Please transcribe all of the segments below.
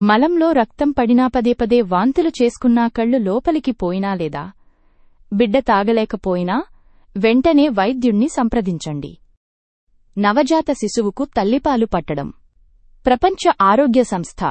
మలంలో రక్తం పడినా పదే వాంతులు చేసుకున్నా కళ్ళు లోపలికి పోయినా లేదా బిడ్డ తాగలేకపోయినా వెంటనే వైద్యుణ్ణి సంప్రదించండి. నవజాత శిశువుకు తల్లిపాలు పట్టడం. ప్రపంచ ఆరోగ్య సంస్థ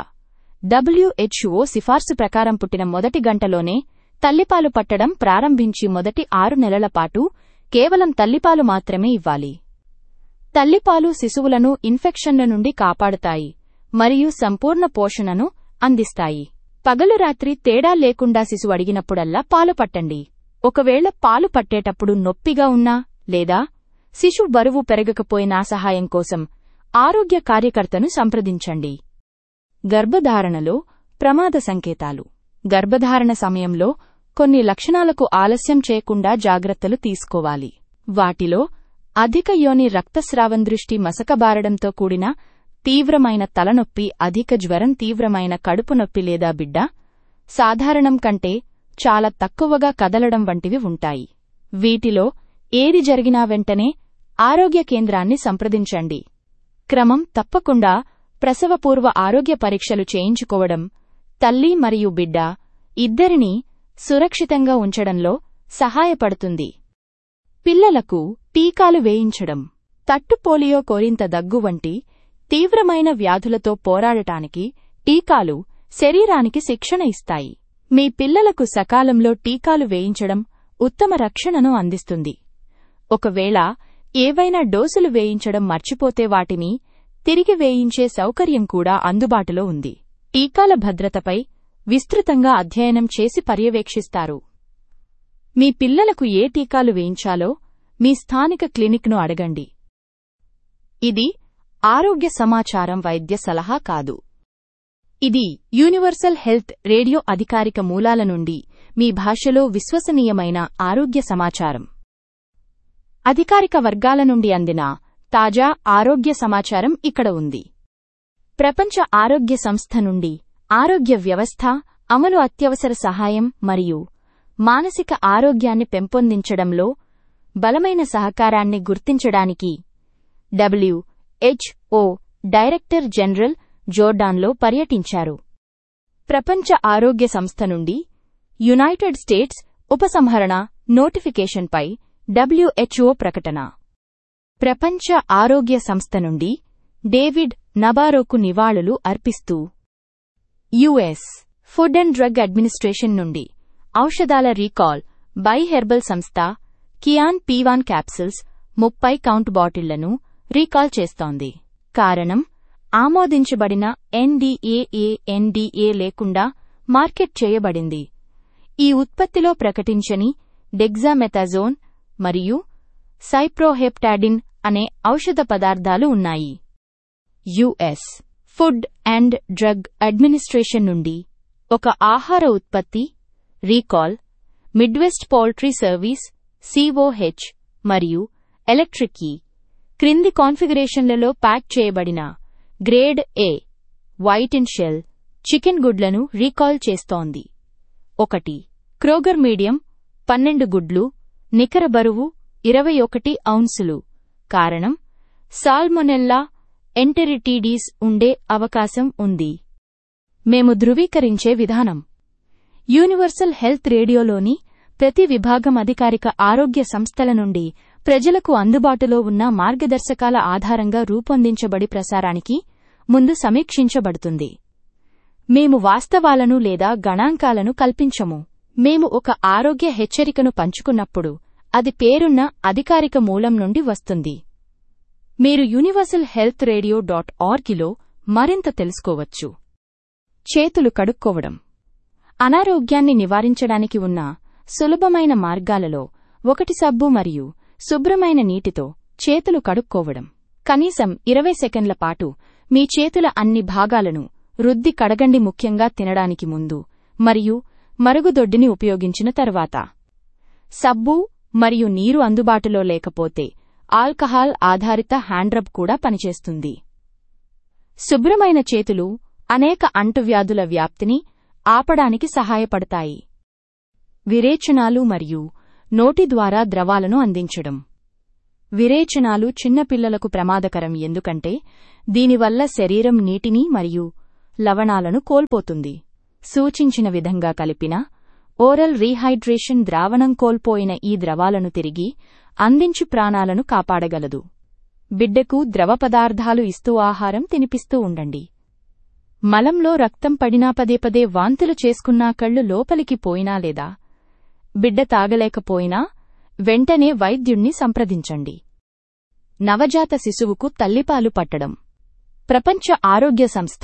WHO సిఫార్సు ప్రకారం పుట్టిన మొదటి గంటలోనే తల్లిపాలు పట్టడం ప్రారంభించి మొదటి 6 నెలల పాటు కేవలం తల్లిపాలు మాత్రమే ఇవ్వాలి. తల్లిపాలు శిశువులను ఇన్ఫెక్షన్ల నుండి కాపాడుతాయి మరియు సంపూర్ణ పోషణను అందిస్తాయి. పగలు రాత్రి తేడా లేకుండా శిశువు అడిగినప్పుడల్లా పాలు పట్టండి. ఒకవేళ పాలు పట్టేటప్పుడు నొప్పిగా ఉన్నా లేదా శిశువు బరువు పెరగకపోయినా సహాయం కోసం ఆరోగ్య కార్యకర్తను సంప్రదించండి. గర్భధారణలో ప్రమాద సంకేతాలు. గర్భధారణ సమయంలో కొన్ని లక్షణాలకు ఆలస్యం చేయకుండా జాగ్రత్తలు తీసుకోవాలి. వాటిలో అధిక యోని రక్తస్రావం, దృష్టి మసకబారడంతో కూడిన తీవ్రమైన తలనొప్పి, అధిక జ్వరం, తీవ్రమైన కడుపు నొప్పి లేదా బిడ్డ సాధారణం కంటే చాలా తక్కువగా కదలడం వంటివి ఉంటాయి. వీటిలో ఏది జరిగినా వెంటనే ఆరోగ్య కేంద్రాన్ని సంప్రదించండి. క్రమం తప్పకుండా ప్రసవపూర్వ ఆరోగ్య పరీక్షలు చేయించుకోవడం తల్లి మరియు బిడ్డ ఇద్దరినీ సురక్షితంగా ఉంచడంలో సహాయపడుతుంది. పిల్లలకు టీకాలు వేయించడం. తట్టు పోలియో, కోరింత దగ్గు వంటి తీవ్రమైన వ్యాధులతో పోరాడటానికి టీకాలు శరీరానికి శిక్షణ ఇస్తాయి. మీ పిల్లలకు సకాలంలో టీకాలు వేయించడం ఉత్తమ రక్షణను అందిస్తుంది. ఒకవేళ ఏవైనా డోసులు వేయించడం మర్చిపోతే వాటిని తిరిగి వేయించే సౌకర్యం కూడా అందుబాటులో ఉంది. టీకాల భద్రతపై విస్తృతంగా అధ్యయనం చేసి పర్యవేక్షిస్తారు. మీ పిల్లలకు ఏ టీకాలు వేయించాలో మీ స్థానిక క్లినిక్ను అడగండి. ఇది ఆరోగ్య సమాచారం, వైద్య సలహా కాదు. ఇది యూనివర్సల్ హెల్త్ రేడియో అధికారిక మూలాల నుండి మీ భాషలో విశ్వసనీయమైన ఆరోగ్య సమాచారం. అధికారిక వర్గాల నుండి అందిన తాజా ఆరోగ్య సమాచారం ఇక్కడ ఉంది. ప్రపంచ ఆరోగ్య సంస్థ నుండి ఆరోగ్య వ్యవస్థ అమలు, అత్యవసర సహాయం మరియు మానసిక ఆరోగ్యాన్ని పెంపొందించడంలో బలమైన సహకారాన్ని గుర్తించడానికి WHO డైరెక్టర్ జనరల్ జోర్డాన్లో పర్యటించారు. ప్రపంచ ఆరోగ్య సంస్థ నుండి యునైటెడ్ స్టేట్స్ ఉపసంహరణ నోటిఫికేషన్పై WHO ప్రకటన. ప్రపంచ ఆరోగ్య సంస్థ నుండి డేవిడ్ నబారోకు నివాళులు అర్పిస్తూ US food and drug administration నుండి ఔషధాల రీకాల్ బై హెర్బల్ సంస్థ Kian P1 capsules 30 count బాటిళ్లను recall చేస్తోంది. కారణం ఆమోదించబడిన NDA లేకుండా మార్కెట్ చేయబడింది. ఈ ఉత్పత్తిలో ప్రకటించని డెక్సామెథాజోన్ మరియు సైప్రోహెప్టాడిన్ అనే ఔషధ పదార్థాలు ఉన్నాయి. US food and drug administration నుండి ఒక ఆహార ఉత్పత్తి recall Midwest poultry service COH మరియు ఎలక్ట్రిక్ ఈ క్రింది కాన్ఫిగరేషన్లలో ప్యాక్ చేయబడిన grade A white and shall chicken గుడ్లను రీకాల్ చేస్తోంది. 1 క్రోగర్ మీడియం 12 గుడ్లు, నికర బరువు 21 ఔన్సులు. కారణం సాల్మొనెల్లా ఎంటెరిటీడీస్ ఉండే అవకాశం ఉంది. మేము ధృవీకరించే విధానం. యూనివర్సల్ హెల్త్ రేడియోలోని ప్రతి విభాగం అధికారిక ఆరోగ్య సంస్థల నుండి ప్రజలకు అందుబాటులో ఉన్న మార్గదర్శకాల ఆధారంగా రూపొందించబడి ప్రసారానికి ముందు సమీక్షించబడుతుంది. మేము వాస్తవాలను లేదా గణాంకాలను కల్పించము. మేము ఒక ఆరోగ్య హెచ్చరికను పంచుకున్నప్పుడు అది పేరున్న అధికారిక మూలం నుండి వస్తుంది. మీరు universalhealthradio.orgలో మరింత తెలుసుకోవచ్చు. చేతులు కడుక్కోవడం. అనారోగ్యాన్ని నివారించడానికి ఉన్న సులభమైన మార్గాలలో ఒకటి సబ్బు మరియు శుభ్రమైన నీటితో చేతులు కడుక్కోవడం. కనీసం 20 సెకన్ల పాటు మీ చేతుల అన్ని భాగాలను రుద్ది కడగండి, ముఖ్యంగా తినడానికి ముందు మరియు మరుగుదొడ్డిని ఉపయోగించిన తర్వాత. సబ్బు మరియు నీరు అందుబాటులో లేకపోతే ఆల్కహాల్ ఆధారిత హ్యాండ్రబ్ కూడా పనిచేస్తుంది. శుభ్రమైన చేతులు అనేక అంటువ్యాధుల వ్యాప్తిని ఆపడానికి సహాయపడతాయి. విరేచనాలు మరియు నోటి ద్వారా ద్రవాలను అందించడం. విరేచనాలు చిన్నపిల్లలకు ప్రమాదకరం ఎందుకంటే దీనివల్ల శరీరం నీటిని మరియు లవణాలను కోల్పోతుంది. సూచించిన విధంగా కలిపిన ఓరల్ రీహైడ్రేషన్ ద్రావణం కోల్పోయిన ఈ ద్రవాలను తిరిగి అందించి ప్రాణాలను కాపాడగలదు. బిడ్డకు ద్రవ పదార్థాలు ఇస్తూ ఆహారం తినిపిస్తూ ఉండండి. మలంలో రక్తం పడినా పదే వాంతులు చేసుకున్నా కళ్ళు లోపలికి పోయినా లేదా బిడ్డ తాగలేకపోయినా వెంటనే వైద్యుణ్ణి సంప్రదించండి. నవజాత శిశువుకు తల్లిపాలు పట్టడం. ప్రపంచ ఆరోగ్య సంస్థ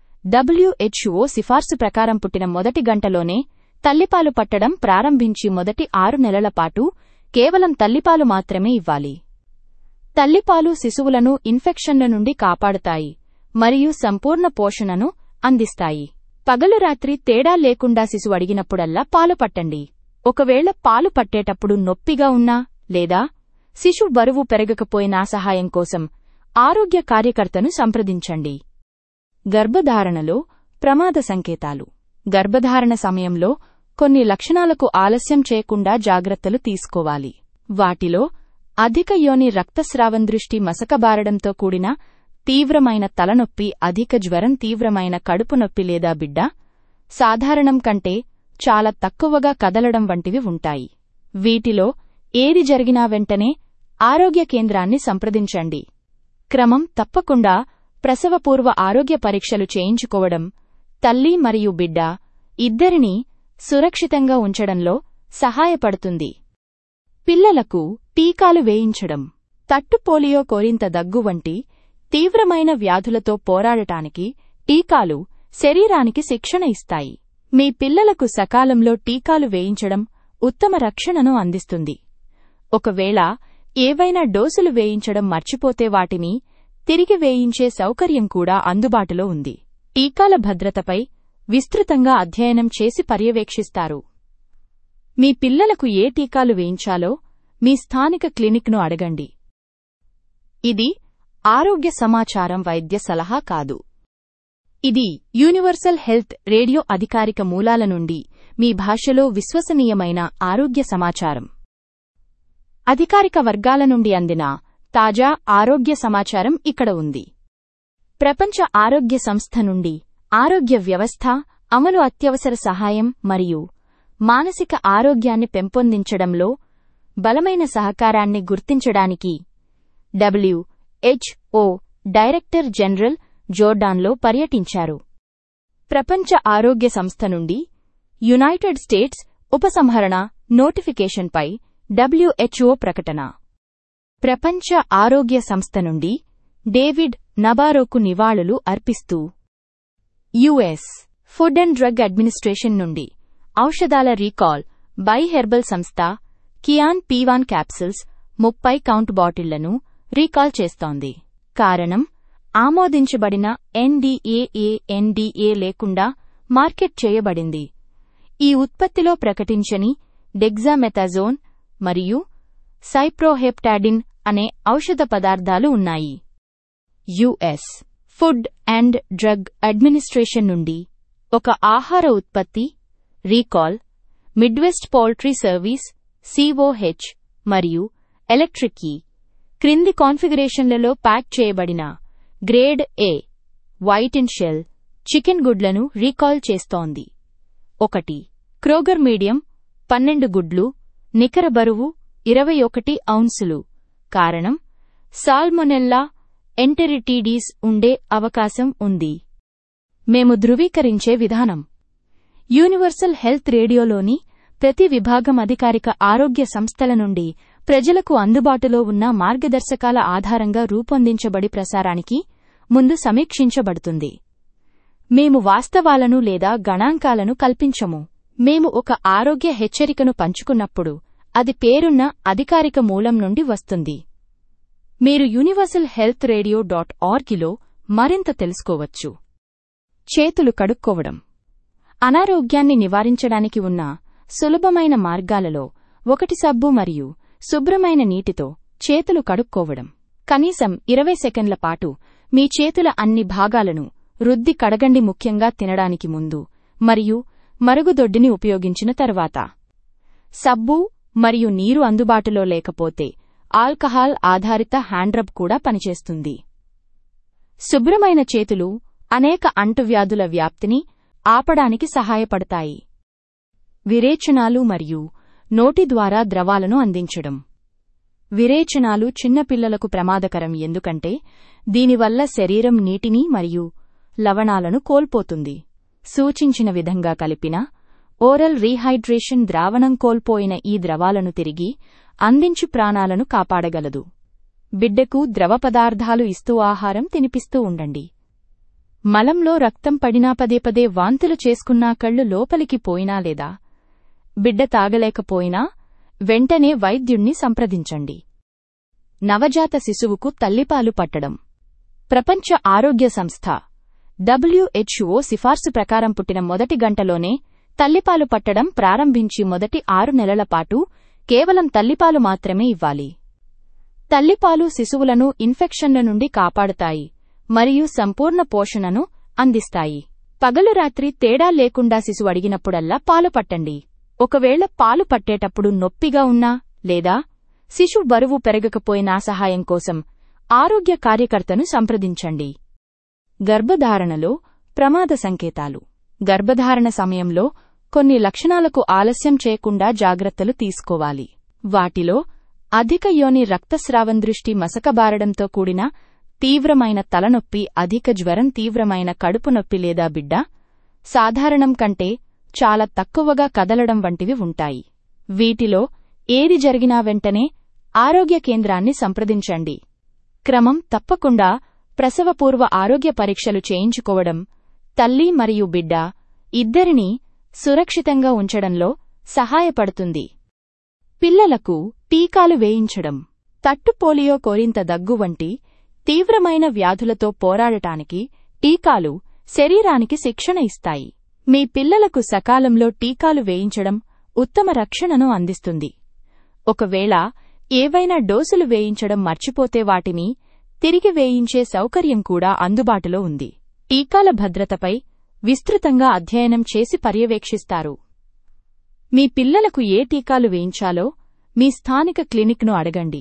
WHO సిఫార్సు ప్రకారం పుట్టిన మొదటి గంటలోనే తల్లిపాలు పట్టడం ప్రారంభించి మొదటి 6 నెలల పాటు కేవలం తల్లిపాలు మాత్రమే ఇవ్వాలి. తల్లిపాలు శిశువులను ఇన్ఫెక్షన్ల నుండి కాపాడుతాయి మరియు సంపూర్ణ పోషణను అందిస్తాయి. పగలు రాత్రి తేడా లేకుండా శిశువు అడిగినప్పుడల్లా పాలు పట్టండి. ఒకవేళ పాలు పట్టేటప్పుడు నొప్పిగా ఉన్నా లేదా శిశువు బరువు పెరగకపోయినా సహాయం కోసం ఆరోగ్య కార్యకర్తను సంప్రదించండి. గర్భధారణలో ప్రమాద సంకేతాలు. గర్భధారణ సమయంలో కొన్ని లక్షణాలకు ఆలస్యం చేయకుండా జాగ్రత్తలు తీసుకోవాలి. వాటిలో అధిక యోని రక్తస్రావం, దృష్టి మసకబారడంతో కూడిన తీవ్రమైన తలనొప్పి, అధిక జ్వరం, తీవ్రమైన కడుపు నొప్పి లేదా బిడ్డ సాధారణం కంటే చాలా తక్కువగా కదలడం వంటివి ఉంటాయి. వీటిలో ఏది జరిగినా వెంటనే ఆరోగ్య కేంద్రాన్ని సంప్రదించండి. క్రమం తప్పకుండా ప్రసవపూర్వ ఆరోగ్య పరీక్షలు చేయించుకోవడం తల్లి మరియు బిడ్డ ఇద్దరినీ సురక్షితంగా ఉంచడంలో సహాయపడుతుంది. పిల్లలకు టీకాలు వేయించడం. తట్టు పోలియో, కోరింత దగ్గు వంటి తీవ్రమైన వ్యాధులతో పోరాడటానికి టీకాలు శరీరానికి శిక్షణ ఇస్తాయి. మీ పిల్లలకు సకాలంలో టీకాలు వేయించడం ఉత్తమ రక్షణను అందిస్తుంది. ఒకవేళ ఏవైనా డోసులు వేయించడం మర్చిపోతే వాటిని తిరిగి వేయించే సౌకర్యం కూడా అందుబాటులో ఉంది. టీకాల భద్రతపై విస్తృతంగా అధ్యయనం చేసి పర్యవేక్షిస్తారు. మీ పిల్లలకు ఏ టీకాలు వేయించాలో మీ స్థానిక క్లినిక్ను అడగండి. ఇది ఆరోగ్య సమాచారం, వైద్య సలహా కాదు. ఇది యూనివర్సల్ హెల్త్ రేడియో అధికారిక మూలాల నుండి మీ భాషలో విశ్వసనీయమైన ఆరోగ్య సమాచారం. అధికారిక వర్గాల నుండి అందిన తాజా ఆరోగ్య సమాచారం ఇక్కడ ఉంది. ప్రపంచ ఆరోగ్య సంస్థ నుండి ఆరోగ్య వ్యవస్థ అమలు, అత్యవసర సహాయం మరియు మానసిక ఆరోగ్యాన్ని పెంపొందించడంలో బలమైన సహకారాన్ని గుర్తించడానికి WHO డైరెక్టర్ జనరల్ జోర్డాన్లో పర్యటించారు. ప్రపంచ ఆరోగ్య సంస్థ నుండి యునైటెడ్ స్టేట్స్ ఉపసంహరణ నోటిఫికేషన్పై WHO ప్రకటన. ప్రపంచ ఆరోగ్య సంస్థ నుండి డేవిడ్ నబారోకు నివాళులు అర్పిస్తూ US food and drug administration నుండి ఔషధాల రీకాల్ బై హెర్బల్ సంస్థ Kian P1 capsules 30 count బాటిళ్లను recall చేస్తోంది. కారణం ఆమోదించబడిన NDA లేకుండా మార్కెట్ చేయబడింది. ఈ ఉత్పత్తిలో ప్రకటించని డెక్సామెథాజోన్ మరియు సైప్రోహెప్టాడిన్ అనే ఔషధ పదార్థాలు ఉన్నాయి. US food and drug administration నుండి ఒక ఆహార ఉత్పత్తి recall Midwest poultry service COH మరియు ఎలక్ట్రిక్ ఈ క్రింది కాన్ఫిగరేషన్లలో ప్యాక్ చేయబడిన grade A white and shall chicken గుడ్లను రీకాల్ చేస్తోంది. 1 క్రోగర్ మీడియం 12 గుడ్లు, నికర బరువు 21 ఔన్సులు. కారణం సాల్మొనెల్లా ఎంటెరిటీడీస్ ఉండే అవకాశం ఉంది. మేము ధృవీకరించే విధానం. యూనివర్సల్ హెల్త్ రేడియోలోని ప్రతి విభాగం అధికారిక ఆరోగ్య సంస్థల నుండి ప్రజలకు అందుబాటులో ఉన్న మార్గదర్శకాల ఆధారంగా రూపొందించబడి ప్రసారానికి ముందు సమీక్షించబడుతుంది. మేము వాస్తవాలను లేదా గణాంకాలను కల్పించము. మేము ఒక ఆరోగ్య హెచ్చరికను పంచుకున్నప్పుడు అది పేరున్న అధికారిక మూలం నుండి వస్తుంది. మీరు universalhealthradio.orgలో మరింత తెలుసుకోవచ్చు. చేతులు కడుక్కోవడం. అనారోగ్యాన్ని నివారించడానికి ఉన్న సులభమైన మార్గాలలో ఒకటి సబ్బు మరియు శుభ్రమైన నీటితో చేతులు కడుక్కోవడం. కనీసం 20 సెకన్ల పాటు మీ చేతుల అన్ని భాగాలను రుద్ది కడగండి, ముఖ్యంగా తినడానికి ముందు మరియు మరుగుదొడ్డిని ఉపయోగించిన తర్వాత. సబ్బు మరియు నీరు అందుబాటులో లేకపోతే ఆల్కహాల్ ఆధారిత హ్యాండ్రబ్ కూడా పనిచేస్తుంది. శుభ్రమైన చేతులు అనేక అంటువ్యాధుల వ్యాప్తిని ఆపడానికి సహాయపడతాయి. విరేచనాలు మరియు నోటి ద్వారా ద్రవాలను అందించడం. విరేచనాలు చిన్నపిల్లలకు ప్రమాదకరం ఎందుకంటే దీనివల్ల శరీరం నీటిని మరియు లవణాలను కోల్పోతుంది. సూచించిన విధంగా కలిపిన ఓరల్ రీహైడ్రేషన్ ద్రావణం కోల్పోయిన ఈ ద్రవాలను తిరిగి అందించి ప్రాణాలను కాపాడగలదు. బిడ్డకు ద్రవ పదార్థాలు ఇస్తూ ఆహారం తినిపిస్తూ ఉండండి. మలంలో రక్తం పడినా పదే వాంతులు చేసుకున్నా కళ్ళు లోపలికి పోయినా లేదా బిడ్డ తాగలేకపోయినా వెంటనే వైద్యుణ్ణి సంప్రదించండి. నవజాత శిశువుకు తల్లిపాలు పట్టడం. ప్రపంచ ఆరోగ్య సంస్థ WHO సిఫార్సు ప్రకారం పుట్టిన మొదటి గంటలోనే తల్లిపాలు పట్టడం ప్రారంభించి మొదటి 6 నెలల పాటు కేవలం తల్లిపాలు మాత్రమే ఇవ్వాలి. తల్లిపాలు శిశువులను ఇన్ఫెక్షన్ల నుండి కాపాడుతాయి మరియు సంపూర్ణ పోషణను అందిస్తాయి. పగలు రాత్రి తేడా లేకుండా శిశువు అడిగినప్పుడల్లా పాలు పట్టండి. ఒకవేళ పాలు పట్టేటప్పుడు నొప్పిగా ఉన్నా లేదా శిశువు బరువు పెరగకపోయినా సహాయం కోసం ఆరోగ్య కార్యకర్తను సంప్రదించండి. గర్భధారణలో ప్రమాద సంకేతాలు. గర్భధారణ సమయంలో కొన్ని లక్షణాలకు ఆలస్యం చేయకుండా జాగ్రత్తలు తీసుకోవాలి. వాటిలో అధిక యోని రక్తస్రావం, దృష్టి మసకబారడంతో కూడిన తీవ్రమైన తలనొప్పి, అధిక జ్వరం, తీవ్రమైన కడుపు నొప్పి లేదా బిడ్డ సాధారణం కంటే చాలా తక్కువగా కదలడం వంటివి ఉంటాయి. వీటిలో ఏది జరిగినా వెంటనే ఆరోగ్య కేంద్రాన్ని సంప్రదించండి. క్రమం తప్పకుండా ప్రసవపూర్వ ఆరోగ్య పరీక్షలు చేయించుకోవడం తల్లి మరియు బిడ్డ ఇద్దరినీ సురక్షితంగా ఉంచడంలో సహాయపడుతుంది. పిల్లలకు టీకాలు వేయించడం. తట్టు పోలియో, కోరింత దగ్గు వంటి తీవ్రమైన వ్యాధులతో పోరాడటానికి టీకాలు శరీరానికి శిక్షణ ఇస్తాయి. మీ పిల్లలకు సకాలంలో టీకాలు వేయించడం ఉత్తమ రక్షణను అందిస్తుంది. ఒకవేళ ఏవైనా డోసులు వేయించడం మర్చిపోతే వాటిని తిరిగి వేయించే సౌకర్యం కూడా అందుబాటులో ఉంది. టీకాల భద్రతపై విస్తృతంగా అధ్యయనం చేసి పర్యవేక్షిస్తారు. మీ పిల్లలకు ఏ టీకాలు వేయించాలో మీ స్థానిక క్లినిక్ను అడగండి.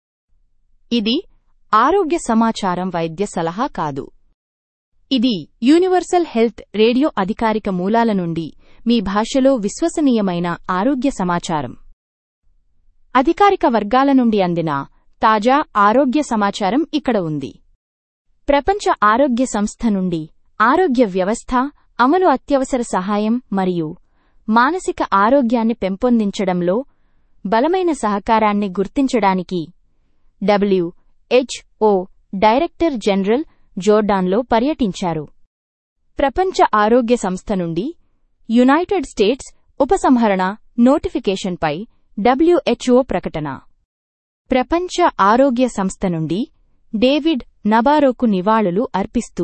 ఇది ఆరోగ్య సమాచారం, వైద్య సలహా కాదు. ఇది యూనివర్సల్ హెల్త్ రేడియో అధికారిక మూలాల నుండి మీ భాషలో విశ్వసనీయమైన ఆరోగ్య సమాచారం. అధికారిక వర్గాల నుండి అందిన తాజా ఆరోగ్య సమాచారం ఇక్కడ ఉంది. ప్రపంచ ఆరోగ్య సంస్థ నుండి ఆరోగ్య వ్యవస్థ అమలు, అత్యవసర సహాయం మరియు మానసిక ఆరోగ్యాన్ని పెంపొందించడంలో బలమైన సహకారాన్ని గుర్తించడానికి WHO డైరెక్టర్ జనరల్ జోర్డాన్లో పర్యటించారు. ప్రపంచ ఆరోగ్య సంస్థ నుండి యునైటెడ్ స్టేట్స్ ఉపసంహరణ నోటిఫికేషన్పై WHO ప్రకటన. ప్రపంచ ఆరోగ్య సంస్థ నుండి డేవిడ్ నబారోకు నివాళులు అర్పిస్తూ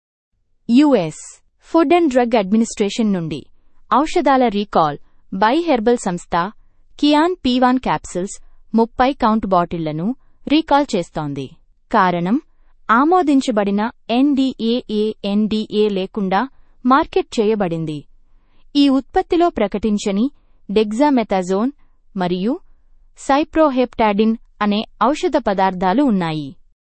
US food and drug administration నుండి ఔషధాల రీకాల్ బై హెర్బల్ సంస్థ Kian P1 capsules 30 count బాటిళ్లను recall చేస్తోంది. కారణం ఆమోదించబడిన NDA లేకుండా మార్కెట్ చేయబడింది. ఈ ఉత్పత్తిలో ప్రకటించని డెక్సామెథాజోన్ మరియు సైప్రోహెప్టాడిన్ అనే ఔషధ పదార్థాలు ఉన్నాయి.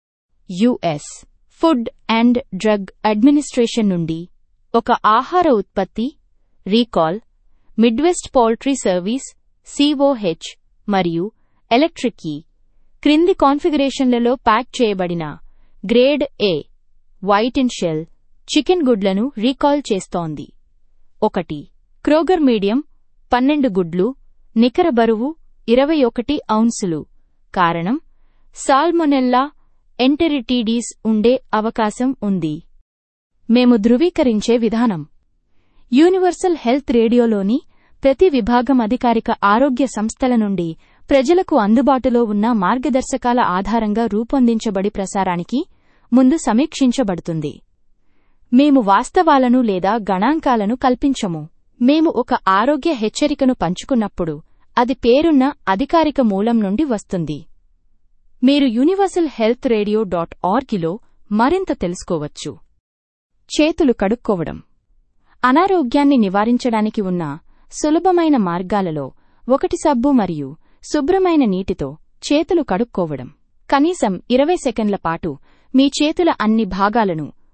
US food and drug administration నుండి ఒక ఆహార ఉత్పత్తి recall Midwest poultry service COH మరియు ఎలక్ట్రిక్ ఈ క్రింది కాన్ఫిగరేషన్లలో ప్యాక్ చేయబడిన grade A white and shall chicken గుడ్లను రీకాల్ చేస్తోంది. 1 క్రోగర్ మీడియం 12 గుడ్లు, నికర బరువు 21 ఔన్సులు. కారణం సాల్మొనెల్లా ఎంటెరిటీడీస్ ఉండే అవకాశం ఉంది. మేము ధృవీకరించే విధానం. యూనివర్సల్ హెల్త్ రేడియోలోని ప్రతి విభాగం అధికారిక ఆరోగ్య సంస్థల నుండి ప్రజలకు అందుబాటులో ఉన్న మార్గదర్శకాల ఆధారంగా రూపొందించబడి ప్రసారానికి ముందు సమీక్షించబడుతుంది. మేము వాస్తవాలను లేదా గణాంకాలను కల్పించము. మేము ఒక ఆరోగ్య హెచ్చరికను పంచుకున్నప్పుడు అది పేరున్న అధికారిక మూలం నుండి వస్తుంది. మీరు universalhealthradio.orgలో మరింత తెలుసుకోవచ్చు. చేతులు కడుక్కోవడం. అనారోగ్యాన్ని నివారించడానికి ఉన్న సులభమైన మార్గాలలో ఒకటి సబ్బు మరియు శుభ్రమైన నీటితో చేతులు కడుక్కోవడం. కనీసం 20 సెకన్ల పాటు మీ చేతుల అన్ని భాగాలను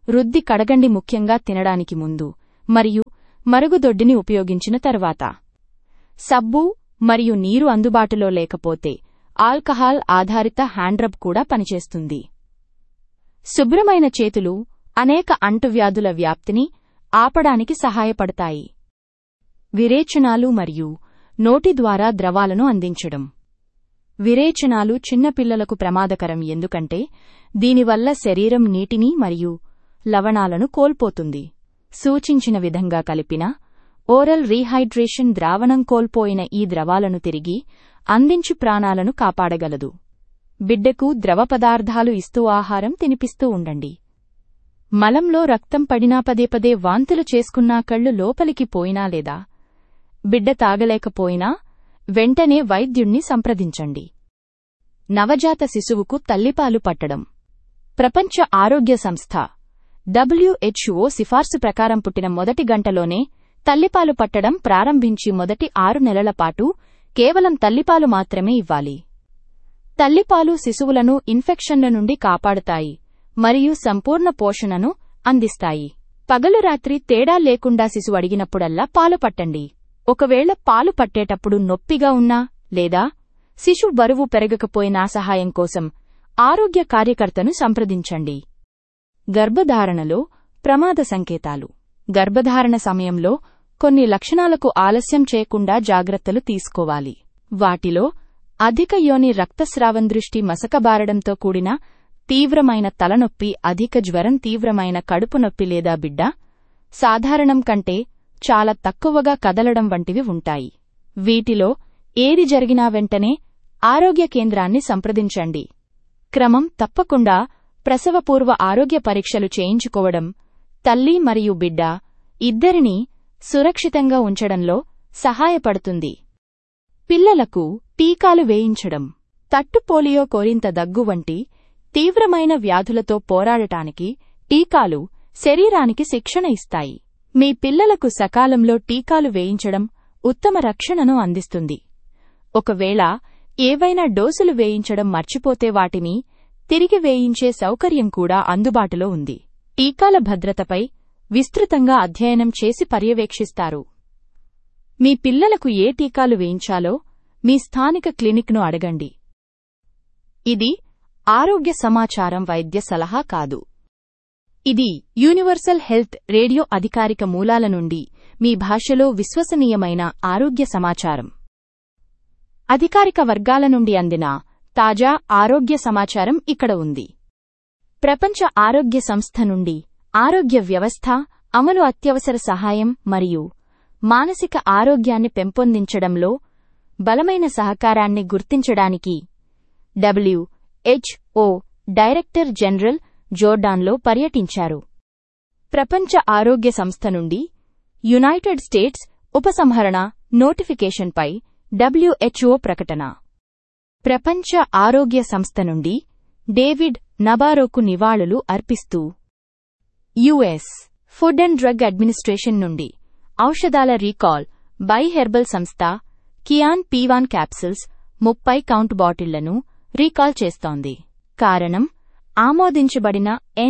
రుద్ది కడగండి, ముఖ్యంగా తినడానికి ముందు మరియు మరుగుదొడ్డిని ఉపయోగించిన తర్వాత. సబ్బు మరియు నీరు అందుబాటులో లేకపోతే ఆల్కహాల్ ఆధారిత హ్యాండ్ రబ్ కూడా పనిచేస్తుంది. శుభ్రమైన చేతులు అనేక అంటువ్యాధుల వ్యాప్తిని ఆపడానికి సహాయపడతాయి. విరేచనాలు మరియు నోటి ద్వారా ద్రవాలను అందించడం. విరేచనాలు చిన్నపిల్లలకు ప్రమాదకరం ఎందుకంటే దీనివల్ల శరీరం నీటిని మరియు లవణాలను కోల్పోతుంది. సూచించిన విధంగా కలిపిన ఓరల్ రీహైడ్రేషన్ ద్రావణం కోల్పోయిన ఈ ద్రవాలను తిరిగి అందించి ప్రాణాలను కాపాడగలదు. బిడ్డకు ద్రవ పదార్థాలు ఇస్తూ ఆహారం తినిపిస్తూ ఉండండి. మలంలో రక్తం పడినా పదే వాంతులు చేసుకున్నా కళ్ళు లోపలికి పోయినా లేదా బిడ్డ తాగలేకపోయినా వెంటనే వైద్యుణ్ణి సంప్రదించండి. నవజాత శిశువుకు తల్లిపాలు పట్టడం. ప్రపంచ ఆరోగ్య సంస్థ WHO సిఫార్సు ప్రకారం పుట్టిన మొదటి గంటలోనే తల్లిపాలు పట్టడం ప్రారంభించి మొదటి 6 నెలల పాటు కేవలం తల్లిపాలు మాత్రమే ఇవ్వాలి. తల్లిపాలు శిశువులను ఇన్ఫెక్షన్ల నుండి కాపాడుతాయి మరియు సంపూర్ణ పోషణను అందిస్తాయి. పగలు రాత్రి తేడా లేకుండా శిశువు అడిగినప్పుడల్లా పాలు పట్టండి. ఒకవేళ పాలు పట్టేటప్పుడు నొప్పిగా ఉన్నా లేదా శిశువు బరువు పెరగకపోయినా సహాయం కోసం ఆరోగ్య కార్యకర్తను సంప్రదించండి. గర్భధారణలో ప్రమాద సంకేతాలు. గర్భధారణ సమయంలో కొన్ని లక్షణాలకు ఆలస్యం చేయకుండా జాగ్రత్తలు తీసుకోవాలి. వాటిలో అధిక యోని రక్తస్రావం, దృష్టి మసకబారడంతో కూడిన తీవ్రమైన తలనొప్పి, అధిక జ్వరం, తీవ్రమైన కడుపు నొప్పి లేదా బిడ్డ సాధారణం కంటే చాలా తక్కువగా కదలడం వంటివి ఉంటాయి. వీటిలో ఏది జరిగినా వెంటనే ఆరోగ్య కేంద్రాన్ని సంప్రదించండి. క్రమం తప్పకుండా ప్రసవపూర్వ ఆరోగ్య పరీక్షలు చేయించుకోవడం తల్లి మరియు బిడ్డ ఇద్దరినీ సురక్షితంగా ఉంచడంలో సహాయపడుతుంది. పిల్లలకు టీకాలు వేయించడం. తట్టుపోలియో, కోరింత దగ్గు వంటి తీవ్రమైన వ్యాధులతో పోరాడటానికి టీకాలు శరీరానికి శిక్షణ ఇస్తాయి. మీ పిల్లలకు సకాలంలో టీకాలు వేయించడం ఉత్తమ రక్షణను అందిస్తుంది. ఒకవేళ ఏవైనా డోసులు వేయించడం మర్చిపోతే వాటిని తిరిగి వేయించే సౌకర్యం కూడా అందుబాటులో ఉంది. టీకాల భద్రతపై విస్తృతంగా అధ్యయనం చేసి పర్యవేక్షిస్తారు. మీ పిల్లలకు ఏ టీకాలు వేయించాలో మీ స్థానిక క్లినిక్ను అడగండి. ఇది ఆరోగ్య సమాచారం, వైద్య సలహా కాదు. ఇది యూనివర్సల్ హెల్త్ రేడియో, అధికారిక మూలాల నుండి మీ భాషలో విశ్వసనీయమైన ఆరోగ్య సమాచారం. అధికారిక వర్గాల నుండి అందిన తాజా ఆరోగ్య సమాచారం ఇక్కడ ఉంది. ప్రపంచ ఆరోగ్య సంస్థ నుండి ఆరోగ్య వ్యవస్థ అమలు, అత్యవసర సహాయం మరియు మానసిక ఆరోగ్యాన్ని పెంపొందించడంలో బలమైన సహకారాన్ని గుర్తించడానికి WHO డైరెక్టర్ జనరల్ జోర్డాన్లో పర్యటించారు. ప్రపంచ ఆరోగ్య సంస్థ నుండి యునైటెడ్ స్టేట్స్ ఉపసంహరణ నోటిఫికేషన్పై WHO ప్రకటన. ప్రపంచ ఆరోగ్య సంస్థ నుండి డేవిడ్ నబారోకు నివాళులు అర్పిస్తూ US food and drug administration నుండి ఔషధాల రీకాల్ బై హెర్బల్ సంస్థ Kian P1 capsules 30 count బాటిళ్లను recall చేస్తోంది. కారణం ఆమోదించబడిన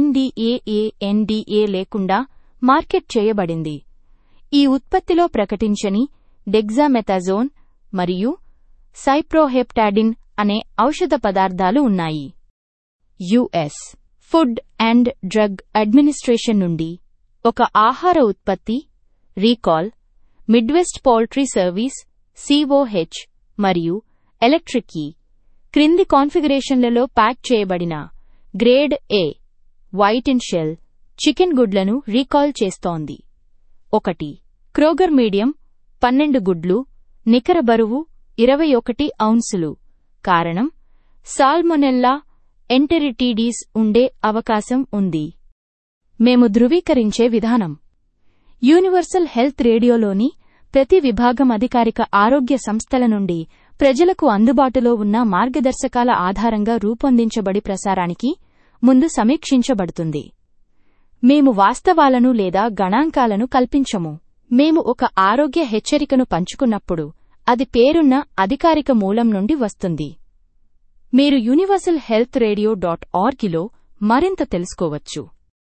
NDA లేకుండా మార్కెట్ చేయబడింది. ఈ ఉత్పత్తిలో ప్రకటించని డెక్సామెథాజోన్ మరియు సైప్రోహెప్టాడిన్ అనే ఔషధ పదార్థాలు ఉన్నాయి. US food and drug administration నుండి ఒక ఆహార ఉత్పత్తి recall Midwest poultry service COH మరియు ఎలక్ట్రిక్ ఈ క్రింది కాన్ఫిగరేషన్లలో ప్యాక్ చేయబడిన grade A white and shall chicken గుడ్లను రీకాల్ చేస్తోంది. 1 క్రోగర్ మీడియం 12 గుడ్లు, నికర బరువు 21 ఔన్సులు. కారణం సాల్మొనెల్లా ఎంటెరిటీడీస్ ఉండే అవకాశం ఉంది. మేము ధృవీకరించే విధానం. యూనివర్సల్ హెల్త్ రేడియోలోని ప్రతి విభాగం అధికారిక ఆరోగ్య సంస్థల నుండి ప్రజలకు అందుబాటులో ఉన్న మార్గదర్శకాల ఆధారంగా రూపొందించబడి ప్రసారానికి ముందు సమీక్షించబడుతుంది. మేము వాస్తవాలను లేదా గణాంకాలను కల్పించము. మేము ఒక ఆరోగ్య హెచ్చరికను పంచుకున్నప్పుడు అది పేరున్న అధికారిక మూలం నుండి వస్తుంది. మీరు universalhealthradio.orgలో మరింత తెలుసుకోవచ్చు.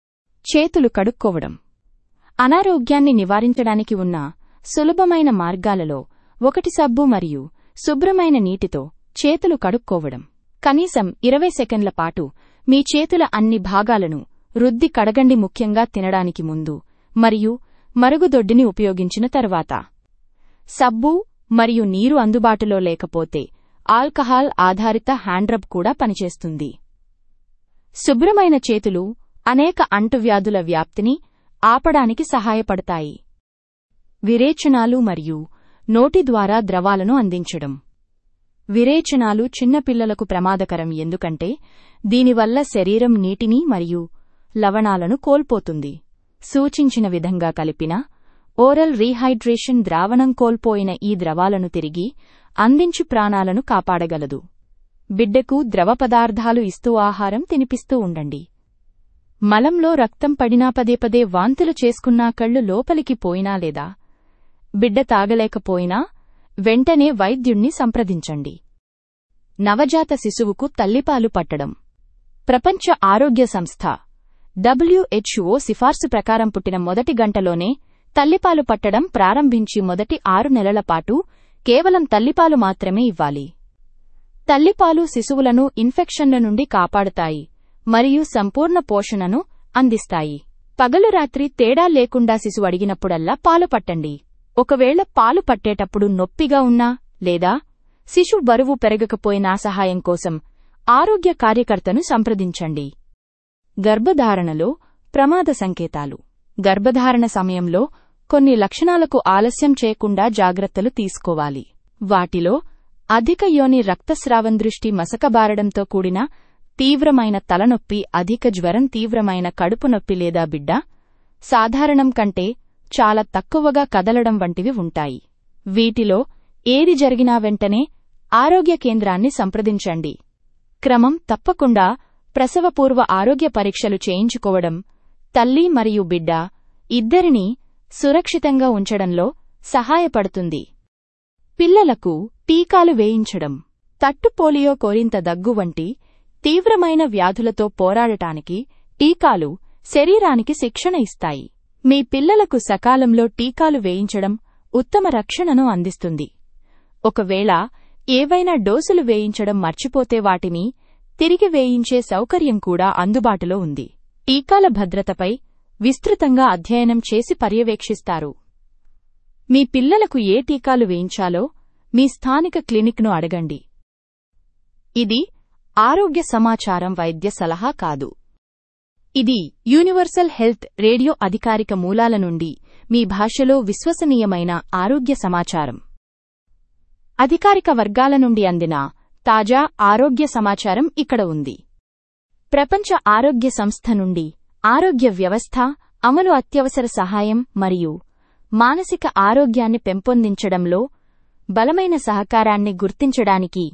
చేతులు కడుక్కోవడం. అనారోగ్యాన్ని నివారించడానికి ఉన్న సులభమైన మార్గాలలో ఒకటి సబ్బు మరియు శుభ్రమైన నీటితో చేతులు కడుక్కోవడం. కనీసం 20 సెకన్ల పాటు మీ చేతుల అన్ని భాగాలను రుద్ది కడగండి, ముఖ్యంగా తినడానికి ముందు మరియు మరుగుదొడ్డిని ఉపయోగించిన తర్వాత. సబ్బు మరియు నీరు అందుబాటులో లేకపోతే ఆల్కహాల్ ఆధారిత హ్యాండ్రబ్ కూడా పనిచేస్తుంది. శుభ్రమైన చేతులు అనేక అంటువ్యాధుల వ్యాప్తిని ఆపడానికి సహాయపడతాయి. విరేచనాలు మరియు నోటి ద్వారా ద్రవాలను అందించడం. విరేచనాలు చిన్నపిల్లలకు ప్రమాదకరం ఎందుకంటే దీనివల్ల శరీరం నీటిని మరియు లవణాలను కోల్పోతుంది. సూచించిన విధంగా కలిపిన ఓరల్ రీహైడ్రేషన్ ద్రావణం కోల్పోయిన ఈ ద్రవాలను తిరిగి అందించి ప్రాణాలను కాపాడగలదు. బిడ్డకు ద్రవ పదార్థాలు ఇస్తూ ఆహారం తినిపిస్తూ ఉండండి. మలంలో రక్తం పడినా పదే వాంతులు చేసుకున్నా కళ్ళు లోపలికి పోయినా లేదా బిడ్డ తాగలేకపోయినా వెంటనే వైద్యుణ్ణి సంప్రదించండి. నవజాత శిశువుకు తల్లిపాలు పట్టడం. ప్రపంచ ఆరోగ్య సంస్థ WHO సిఫార్సు ప్రకారం పుట్టిన మొదటి గంటలోనే తల్లిపాలు పట్టడం ప్రారంభించి మొదటి 6 నెలల పాటు కేవలం తల్లిపాలు మాత్రమే ఇవ్వాలి. తల్లిపాలు శిశువులను ఇన్ఫెక్షన్ల నుండి కాపాడుతాయి మరియు సంపూర్ణ పోషణను అందిస్తాయి. పగలు రాత్రి తేడా లేకుండా శిశువు అడిగినప్పుడల్లా పాలు పట్టండి. ఒకవేళ పాలు పట్టేటప్పుడు నొప్పిగా ఉన్నా లేదా శిశువు బరువు పెరగకపోయినా సహాయం కోసం ఆరోగ్య కార్యకర్తను సంప్రదించండి. గర్భధారణలో ప్రమాద సంకేతాలు. గర్భధారణ సమయంలో కొన్ని లక్షణాలకు ఆలస్యం చేయకుండా జాగ్రత్తలు తీసుకోవాలి. వాటిలో అధిక యోని రక్తస్రావం, దృష్టి మసకబారడంతో కూడిన తీవ్రమైన తలనొప్పి, అధిక జ్వరం, తీవ్రమైన కడుపు నొప్పి లేదా బిడ్డ సాధారణం కంటే చాలా తక్కువగా కదలడం వంటివి ఉంటాయి. వీటిలో ఏది జరిగినా వెంటనే ఆరోగ్య కేంద్రాన్ని సంప్రదించండి. క్రమం తప్పకుండా ప్రసవపూర్వ ఆరోగ్య పరీక్షలు చేయించుకోవడం తల్లి మరియు బిడ్డ ఇద్దరినీ సురక్షితంగా ఉంచడంలో సహాయపడుతుంది. పిల్లలకు టీకాలు వేయించడం. తట్టు పోలియో, కోరింత దగ్గు వంటి తీవ్రమైన వ్యాధులతో పోరాడటానికి టీకాలు శరీరానికి శిక్షణ ఇస్తాయి. మీ పిల్లలకు సకాలంలో టీకాలు వేయించడం ఉత్తమ రక్షణను అందిస్తుంది. ఒకవేళ ఏవైనా డోసులు వేయించడం మర్చిపోతే వాటిని తిరిగి వేయించే సౌకర్యం కూడా అందుబాటులో ఉంది. టీకాల భద్రతపై విస్తృతంగా అధ్యయనం చేసి పర్యవేక్షిస్తారు. మీ పిల్లలకు ఏ టీకాలు వేయించాలో మీ స్థానిక క్లినిక్ను అడగండి. ఇది ఆరోగ్య సమాచారం, వైద్య సలహా కాదు. ఇది యూనివర్సల్ హెల్త్ రేడియో, అధికారిక మూలాల నుండి మీ భాషలో విశ్వసనీయమైన ఆరోగ్య సమాచారం. అధికారిక వర్గాల నుండి అందిన తాజా ఆరోగ్య సమాచారం ఇక్కడ ఉంది. ప్రపంచ ఆరోగ్య సంస్థ నుండి ఆరోగ్య వ్యవస్థ అమలు, అత్యవసర సహాయం మరియు మానసిక ఆరోగ్యాన్ని పెంపొందించడంలో బలమైన సహకారాన్ని గుర్తించడానికి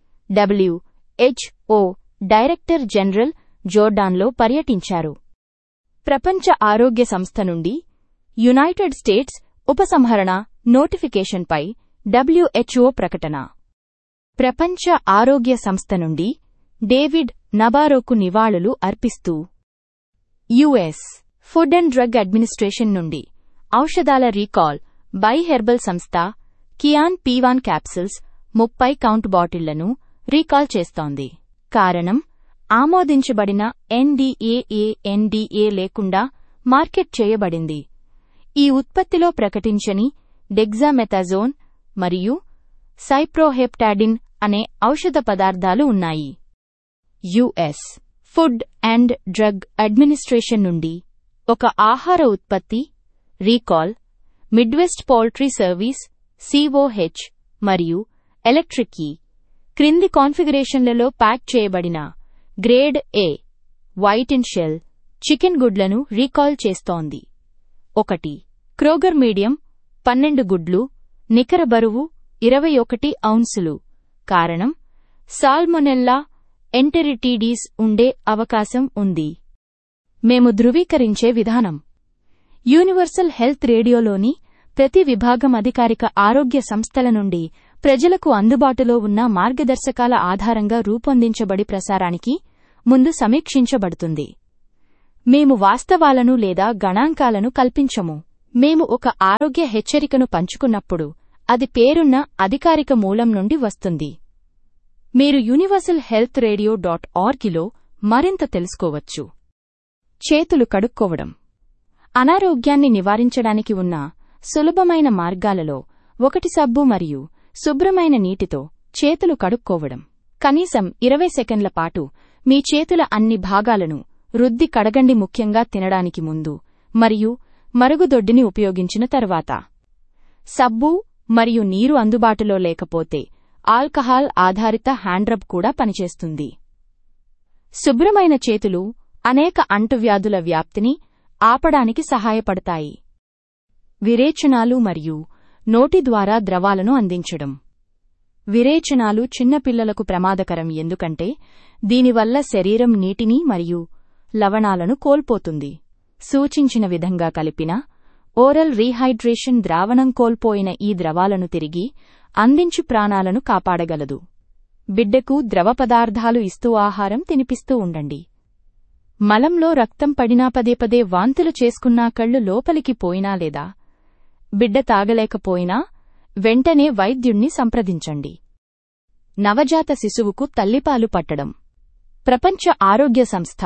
WHO డైరెక్టర్ జనరల్ జోర్డాన్లో పర్యటించారు. ప్రపంచ ఆరోగ్య సంస్థ నుండి యునైటెడ్ స్టేట్స్ ఉపసంహరణ నోటిఫికేషన్పై WHO ప్రకటన. ప్రపంచ ఆరోగ్య సంస్థ నుండి డేవిడ్ నబారోకు నివాళులు అర్పిస్తూ US food and drug administration నుండి ఔషధాల రీకాల్ బై హెర్బల్ సంస్థ Kian P1 capsules 30 count బాటిళ్లను recall చేస్తోంది. కారణం ఆమోదించబడిన NDA లేకుండా మార్కెట్ చేయబడింది. ఈ ఉత్పత్తిలో ప్రకటించని డెక్సామెథాజోన్ మరియు సైప్రోహెప్టాడిన్ అనే ఔషధ పదార్థాలు ఉన్నాయి. US food and drug administration నుండి ఒక ఆహార ఉత్పత్తి recall Midwest poultry service COH మరియు ఎలక్ట్రిక్ ఈ క్రింది కాన్ఫిగరేషన్లలో ప్యాక్ చేయబడిన grade A white and shall chicken గుడ్లను రీకాల్ చేస్తోంది. 1 క్రోగర్ మీడియం 12 గుడ్లు, నికర బరువు 21 ఔన్సులు. కారణం సాల్మొనెల్లా ఎంటెరిటీడీస్ ఉండే అవకాశం ఉంది. మేము ధృవీకరించే విధానం. యూనివర్సల్ హెల్త్ రేడియోలోని ప్రతి విభాగం అధికారిక ఆరోగ్య సంస్థల నుండి ప్రజలకు అందుబాటులో ఉన్న మార్గదర్శకాల ఆధారంగా రూపొందించబడి ప్రసారానికి ముందు సమీక్షించబడుతుంది. మేము వాస్తవాలను లేదా గణాంకాలను కల్పించము. మేము ఒక ఆరోగ్య హెచ్చరికను పంచుకున్నప్పుడు అది పేరున్న అధికారిక మూలం నుండి వస్తుంది. మీరు universalhealthradio.orgలో మరింత తెలుసుకోవచ్చు. చేతులు కడుక్కోవడం. అనారోగ్యాన్ని నివారించడానికి ఉన్న సులభమైన మార్గాలలో ఒకటి సబ్బు మరియు శుభ్రమైన నీటితో చేతులు కడుక్కోవడం. కనీసం 20 సెకన్ల పాటు మీ చేతుల అన్ని భాగాలను రుద్ది కడగండి, ముఖ్యంగా తినడానికి ముందు మరియు మరుగుదొడ్డిని ఉపయోగించిన తర్వాత. సబ్బు మరియు నీరు అందుబాటులో లేకపోతే ఆల్కహాల్ ఆధారిత హ్యాండ్రబ్ కూడా పనిచేస్తుంది. శుభ్రమైన చేతులు అనేక అంటువ్యాధుల వ్యాప్తిని ఆపడానికి సహాయపడతాయి. విరేచనాలు మరియు నోటి ద్వారా ద్రవాలను అందించడం. విరేచనాలు చిన్నపిల్లలకు ప్రమాదకరం ఎందుకంటే దీనివల్ల శరీరం నీటిని మరియు లవణాలను కోల్పోతుంది. సూచించిన విధంగా కలిపిన ఓరల్ రీహైడ్రేషన్ ద్రావణం కోల్పోయిన ఈ ద్రవాలను తిరిగి అందించి ప్రాణాలను కాపాడగలదు. బిడ్డకు ద్రవ పదార్థాలు ఇస్తూ ఆహారం తినిపిస్తూ ఉండండి. మలంలో రక్తం పడినా పదే వాంతులు చేసుకున్నా కళ్ళు లోపలికి పోయినా లేదా బిడ్డ తాగలేకపోయినా వెంటనే వైద్యుణ్ణి సంప్రదించండి. నవజాత శిశువుకు తల్లిపాలు పట్టడం. ప్రపంచ ఆరోగ్య సంస్థ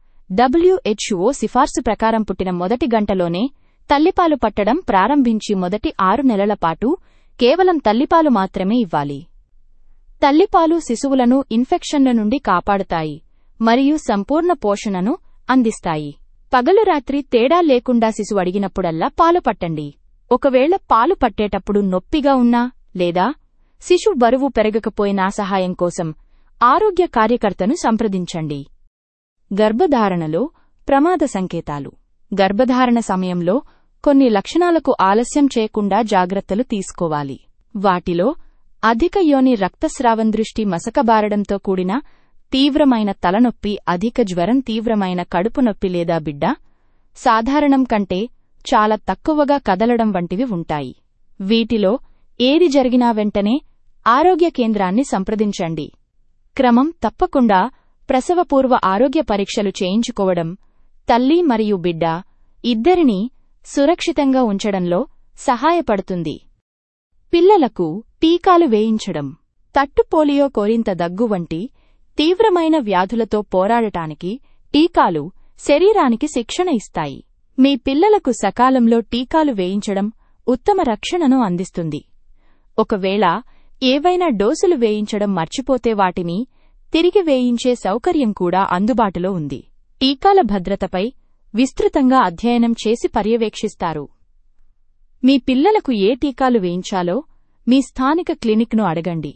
WHO సిఫార్సు ప్రకారం పుట్టిన మొదటి గంటలోనే తల్లిపాలు పట్టడం ప్రారంభించి మొదటి 6 నెలల పాటు కేవలం తల్లిపాలు మాత్రమే ఇవ్వాలి. తల్లిపాలు శిశువులను ఇన్ఫెక్షన్ల నుండి కాపాడుతాయి మరియు సంపూర్ణ పోషణను అందిస్తాయి. పగలు రాత్రి తేడా లేకుండా శిశువు అడిగినప్పుడల్లా పాలు పట్టండి. ఒకవేళ పాలు పట్టేటప్పుడు నొప్పిగా ఉన్నా లేదా శిశువు బరువు పెరగకపోయినా సహాయం కోసం ఆరోగ్య కార్యకర్తను సంప్రదించండి. గర్భధారణలో ప్రమాద సంకేతాలు. గర్భధారణ సమయంలో కొన్ని లక్షణాలకు ఆలస్యం చేయకుండా జాగ్రత్తలు తీసుకోవాలి. వాటిలో అధిక యోని రక్తస్రావం, దృష్టి మసకబారడంతో కూడిన తీవ్రమైన తలనొప్పి, అధిక జ్వరం, తీవ్రమైన కడుపు నొప్పి లేదా బిడ్డ సాధారణం కంటే చాలా తక్కువగా కదలడం వంటివి ఉంటాయి. వీటిలో ఏది జరిగినా వెంటనే ఆరోగ్య కేంద్రాన్ని సంప్రదించండి. క్రమం తప్పకుండా ప్రసవపూర్వ ఆరోగ్య పరీక్షలు చేయించుకోవడం తల్లి మరియు బిడ్డ ఇద్దరినీ సురక్షితంగా ఉంచడంలో సహాయపడుతుంది. పిల్లలకు టీకాలు వేయించడం. తట్టు పోలియో, కోరింత దగ్గు వంటి తీవ్రమైన వ్యాధులతో పోరాడటానికి టీకాలు శరీరానికి శిక్షణ ఇస్తాయి. మీ పిల్లలకు సకాలంలో టీకాలు వేయించడం ఉత్తమ రక్షణను అందిస్తుంది. ఒకవేళ ఏవైనా డోసులు వేయించడం మర్చిపోతే వాటిని తిరిగి వేయించే సౌకర్యం కూడా అందుబాటులో ఉంది. టీకాల భద్రతపై విస్తృతంగా అధ్యయనం చేసి పర్యవేక్షిస్తారు. మీ పిల్లలకు ఏ టీకాలు వేయించాలో మీ స్థానిక క్లినిక్ను అడగండి.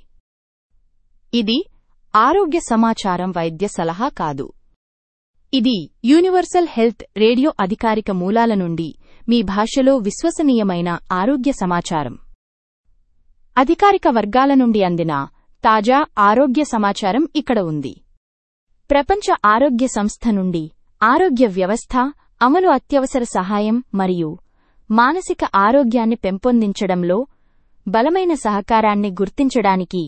ఇది ఆరోగ్య సమాచారం, వైద్య సలహా కాదు. ఇది యూనివర్సల్ హెల్త్ రేడియో అధికారిక మూలాల నుండి మీ భాషలో విశ్వసనీయమైన ఆరోగ్య సమాచారం. అధికారిక వర్గాల నుండి అందిన తాజా ఆరోగ్య సమాచారం ఇక్కడ ఉంది. ప్రపంచ ఆరోగ్య సంస్థ నుండి ఆరోగ్య వ్యవస్థ అమలు, అత్యవసర సహాయం మరియు మానసిక ఆరోగ్యాన్ని పెంపొందించడంలో బలమైన సహకారాన్ని గుర్తించడానికి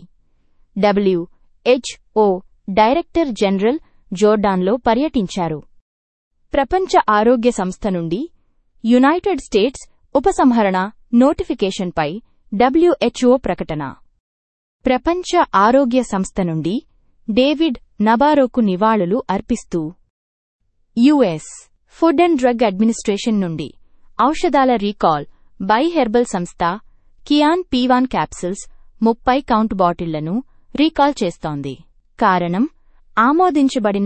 WHO డైరెక్టర్ జనరల్ జోర్డాన్లో పర్యటించారు. ప్రపంచ ఆరోగ్య సంస్థ నుండి యునైటెడ్ స్టేట్స్ ఉపసంహరణ నోటిఫికేషన్పై WHO ప్రకటన. ప్రపంచ ఆరోగ్య సంస్థ నుండి డేవిడ్ నబారోకు నివాళులు అర్పిస్తూ US food and drug administration నుండి ఔషధాల రీకాల్ బై హెర్బల్ సంస్థ Kian P1 capsules 30 count బాటిళ్లను recall చేస్తోంది. కారణం ఆమోదించబడిన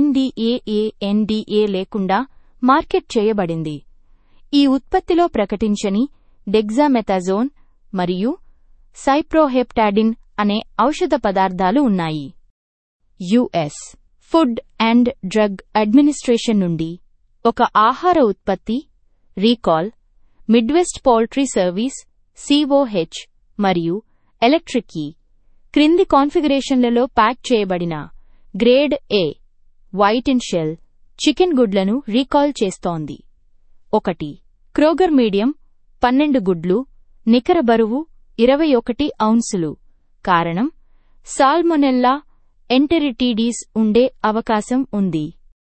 NDA లేకుండా మార్కెట్ చేయబడింది. ఈ ఉత్పత్తిలో ప్రకటించని డెక్సామెథాజోన్ మరియు సైప్రోహెప్టాడిన్ అనే ఔషధ పదార్థాలు ఉన్నాయి. US food and drug administration నుండి ఒక ఆహార ఉత్పత్తి recall Midwest poultry service COH మరియు ఎలక్ట్రిక్ ఈ క్రింది కాన్ఫిగరేషన్లలో ప్యాక్ చేయబడిన grade A white and shall chicken గుడ్లను రీకాల్ చేస్తోంది. 1 క్రోగర్ మీడియం 12 గుడ్లు, నికర బరువు 21 ఔన్సులు. కారణం సాల్మొనెల్లా ఎంటెరిటీడీస్ ఉండే అవకాశం ఉంది.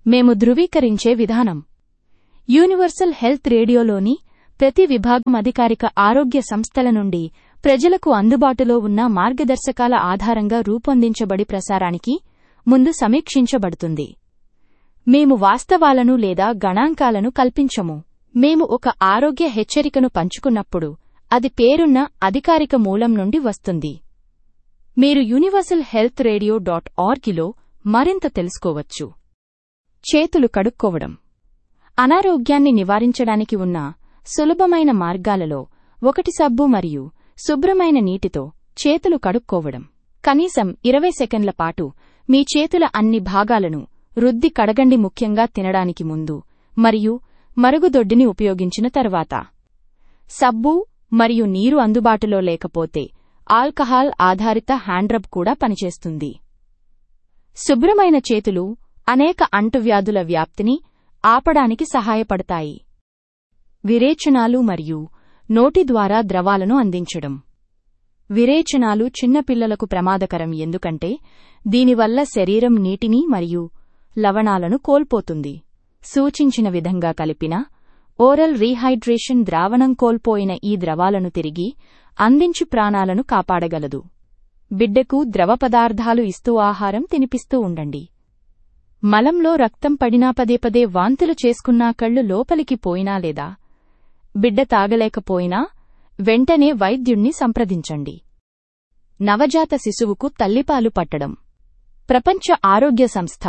మేము ధృవీకరించే విధానం. యూనివర్సల్ హెల్త్ రేడియోలోని ప్రతి విభాగం అధికారిక ఆరోగ్య సంస్థల నుండి ప్రజలకు అందుబాటులో ఉన్న మార్గదర్శకాల ఆధారంగా రూపొందించబడి ప్రసారానికి ముందు సమీక్షించబడుతుంది. మేము వాస్తవాలను లేదా గణాంకాలను కల్పించము. మేము ఒక ఆరోగ్య హెచ్చరికను పంచుకున్నప్పుడు అది పేరున్న అధికారిక మూలం నుండి వస్తుంది. మీరు universalhealthradio.orgలో మరింత తెలుసుకోవచ్చు. చేతులు కడుక్కోవడం. అనారోగ్యాన్ని నివారించడానికి ఉన్న సులభమైన మార్గాలలో ఒకటి సబ్బు మరియు శుభ్రమైన నీటితో చేతులు కడుక్కోవడం. కనీసం 20 సెకన్ల పాటు మీ చేతుల అన్ని భాగాలను రుద్ది కడగండి, ముఖ్యంగా తినడానికి ముందు మరియు మరుగుదొడ్డిని ఉపయోగించిన తర్వాత. సబ్బు మరియు నీరు అందుబాటులో లేకపోతే ఆల్కహాల్ ఆధారిత హ్యాండ్రబ్ కూడా పనిచేస్తుంది. శుభ్రమైన చేతులు అనేక అంటువ్యాధుల వ్యాప్తిని ఆపడానికి సహాయపడతాయి. విరేచనాలు మరియు నోటి ద్వారా ద్రవాలను అందించడం. విరేచనాలు చిన్నపిల్లలకు ప్రమాదకరం ఎందుకంటే దీనివల్ల శరీరం నీటిని మరియు లవణాలను కోల్పోతుంది. సూచించిన విధంగా కలిపిన ఓరల్ రీహైడ్రేషన్ ద్రావణం కోల్పోయిన ఈ ద్రవాలను తిరిగి అందించి ప్రాణాలను కాపాడగలదు. బిడ్డకు ద్రవ పదార్థాలు ఇస్తూ ఆహారం తినిపిస్తూ ఉండండి. మలంలో రక్తం పడినా పదే వాంతులు చేసుకున్నా కళ్ళు లోపలికి పోయినా లేదా బిడ్డ తాగలేకపోయినా వెంటనే వైద్యుణ్ణి సంప్రదించండి. నవజాత శిశువుకు తల్లిపాలు పట్టడం. ప్రపంచ ఆరోగ్య సంస్థ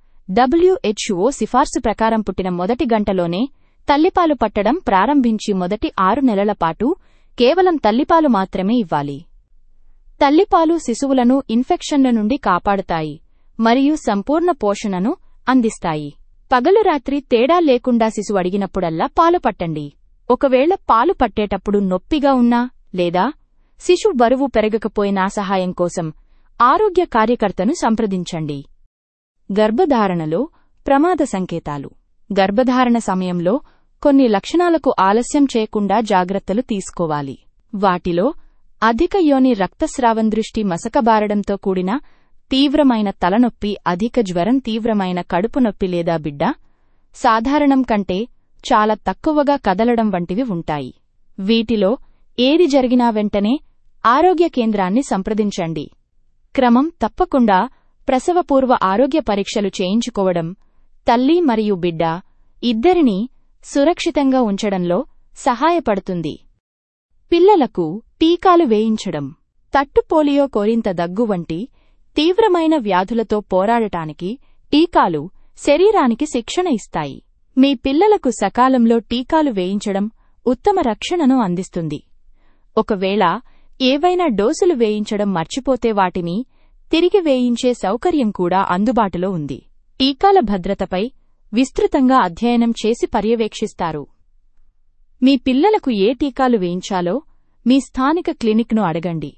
WHO సిఫార్సు ప్రకారం పుట్టిన మొదటి గంటలోనే తల్లిపాలు పట్టడం ప్రారంభించి మొదటి 6 నెలల పాటు కేవలం తల్లిపాలు మాత్రమే ఇవ్వాలి. తల్లిపాలు శిశువులను ఇన్ఫెక్షన్ల నుండి కాపాడుతాయి మరియు సంపూర్ణ పోషణను అందిస్తాయి. పగలు రాత్రి తేడా లేకుండా శిశువు అడిగినప్పుడల్లా పాలు పట్టండి. ఒకవేళ పాలు పట్టేటప్పుడు నొప్పిగా ఉన్నా లేదా శిశువు బరువు పెరగకపోయినా సహాయం కోసం ఆరోగ్య కార్యకర్తను సంప్రదించండి. గర్భధారణలో ప్రమాద సంకేతాలు. గర్భధారణ సమయంలో కొన్ని లక్షణాలకు ఆలస్యం చేయకుండా జాగ్రత్తలు తీసుకోవాలి. వాటిలో అధిక యోని రక్తస్రావం, దృష్టి మసకబారడంతో కూడిన తీవ్రమైన తలనొప్పి, అధిక జ్వరం, తీవ్రమైన కడుపు నొప్పి లేదా బిడ్డ సాధారణం కంటే చాలా తక్కువగా కదలడం వంటివి ఉంటాయి. వీటిలో ఏది జరిగినా వెంటనే ఆరోగ్య కేంద్రాన్ని సంప్రదించండి. క్రమం తప్పకుండా ప్రసవపూర్వ ఆరోగ్య పరీక్షలు చేయించుకోవడం తల్లి మరియు బిడ్డ ఇద్దరినీ సురక్షితంగా ఉంచడంలో సహాయపడుతుంది. పిల్లలకు టీకాలు వేయించడం. తట్టు పోలియో, కోరింత దగ్గు వంటి తీవ్రమైన వ్యాధులతో పోరాడటానికి టీకాలు శరీరానికి శిక్షణ ఇస్తాయి. మీ పిల్లలకు సకాలంలో టీకాలు వేయించడం ఉత్తమ రక్షణను అందిస్తుంది. ఒకవేళ ఏవైనా డోసులు వేయించడం మర్చిపోతే వాటిని తిరిగి వేయించే సౌకర్యం కూడా అందుబాటులో ఉంది. టీకాల భద్రతపై విస్తృతంగా అధ్యయనం చేసి పర్యవేక్షిస్తారు. మీ పిల్లలకు ఏ టీకాలు వేయించాలో మీ స్థానిక క్లినిక్ను అడగండి.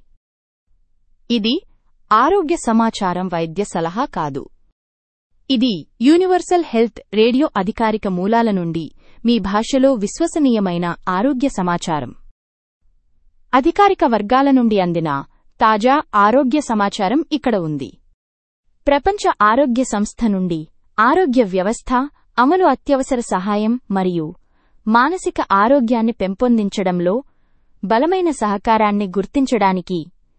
ఇది ఆరోగ్య సమాచారం, వైద్య సలహా కాదు. ఇది యూనివర్సల్ హెల్త్ రేడియో అధికారిక మూలాల నుండి మీ భాషలో విశ్వసనీయమైన ఆరోగ్య సమాచారం. అధికారిక వర్గాల నుండి అందిన తాజా ఆరోగ్య సమాచారం ఇక్కడ ఉంది. ప్రపంచ ఆరోగ్య సంస్థ నుండి ఆరోగ్య వ్యవస్థ అమలు, అత్యవసర సహాయం మరియు మానసిక ఆరోగ్యాన్ని పెంపొందించడంలో బలమైన సహకారాన్ని గుర్తించడానికి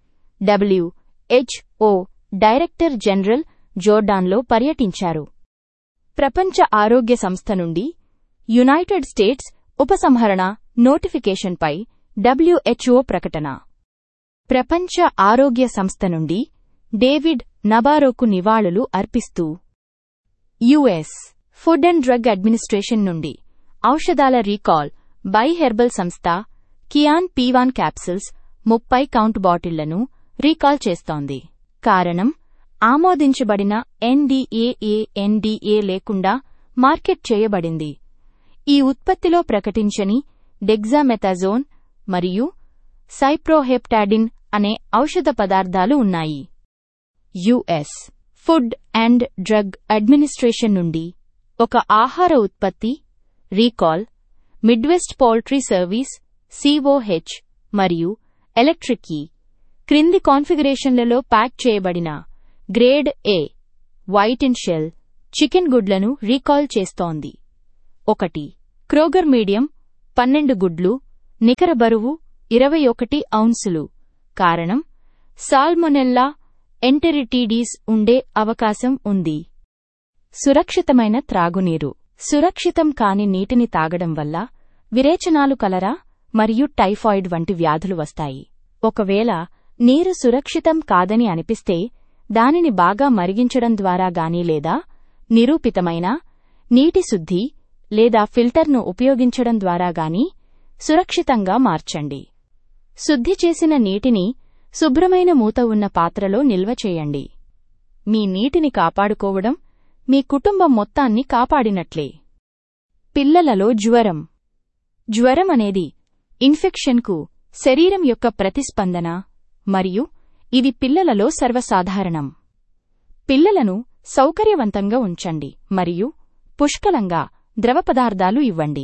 WHO డైరెక్టర్ జనరల్ జోర్డాన్లో పర్యటించారు. ప్రపంచ ఆరోగ్య సంస్థ నుండి యునైటెడ్ స్టేట్స్ ఉపసంహరణ నోటిఫికేషన్పై WHO ప్రకటన. ప్రపంచ ఆరోగ్య సంస్థ నుండి డేవిడ్ నబారోకు నివాళులు అర్పిస్తూ US food and drug administration నుండి ఔషధాల రీకాల్ బై హెర్బల్ సంస్థ Kian P1 capsules 30 count బాటిళ్లను recall చేస్తోంది. కారణం ఆమోదించబడిన NDA లేకుండా మార్కెట్ చేయబడింది. ఈ ఉత్పత్తిలో ప్రకటించని డెక్సామెథాజోన్ మరియు సైప్రోహెప్టాడిన్ అనే ఔషధ పదార్థాలు ఉన్నాయి. US food and drug administration నుండి ఒక ఆహార ఉత్పత్తి recall Midwest poultry service COH మరియు ఎలక్ట్రిక్ ఈ క్రింది కాన్ఫిగరేషన్లలో ప్యాక్ చేయబడిన grade A white and shall chicken గుడ్లను రీకాల్ చేస్తోంది. 1 క్రోగర్ మీడియం 12 గుడ్లు, నికర బరువు 21 ఔన్సులు. కారణం సాల్మొనెల్లా ఎంటెరిటీడీస్ ఉండే అవకాశం ఉంది. సురక్షితమైన త్రాగునీరు. సురక్షితం కాని నీటిని తాగడం వల్ల విరేచనాలు కలరా మరియు టైఫాయిడ్ వంటి వ్యాధులు వస్తాయి. ఒకవేళ నీరు సురక్షితం కాదని అనిపిస్తే దానిని బాగా మరిగించడం ద్వారా గాని లేదా నిరూపితమైన నీటి శుద్ధి లేదా ఫిల్టర్ను ఉపయోగించడం ద్వారా గాని సురక్షితంగా మార్చండి. శుద్ధి చేసిన నీటిని శుభ్రమైన మూత ఉన్న పాత్రలో నిల్వ చేయండి. మీ నీటిని కాపాడుకోవడం మీ కుటుంబం మొత్తాన్ని కాపాడినట్లే. పిల్లలలో జ్వరం. జ్వరం అనేది ఇన్ఫెక్షన్కు శరీరం యొక్క ప్రతిస్పందన మరియు ఇది పిల్లలలో సర్వసాధారణం. పిల్లలను సౌకర్యవంతంగా ఉంచండి మరియు పుష్కలంగా ద్రవ పదార్థాలు ఇవ్వండి.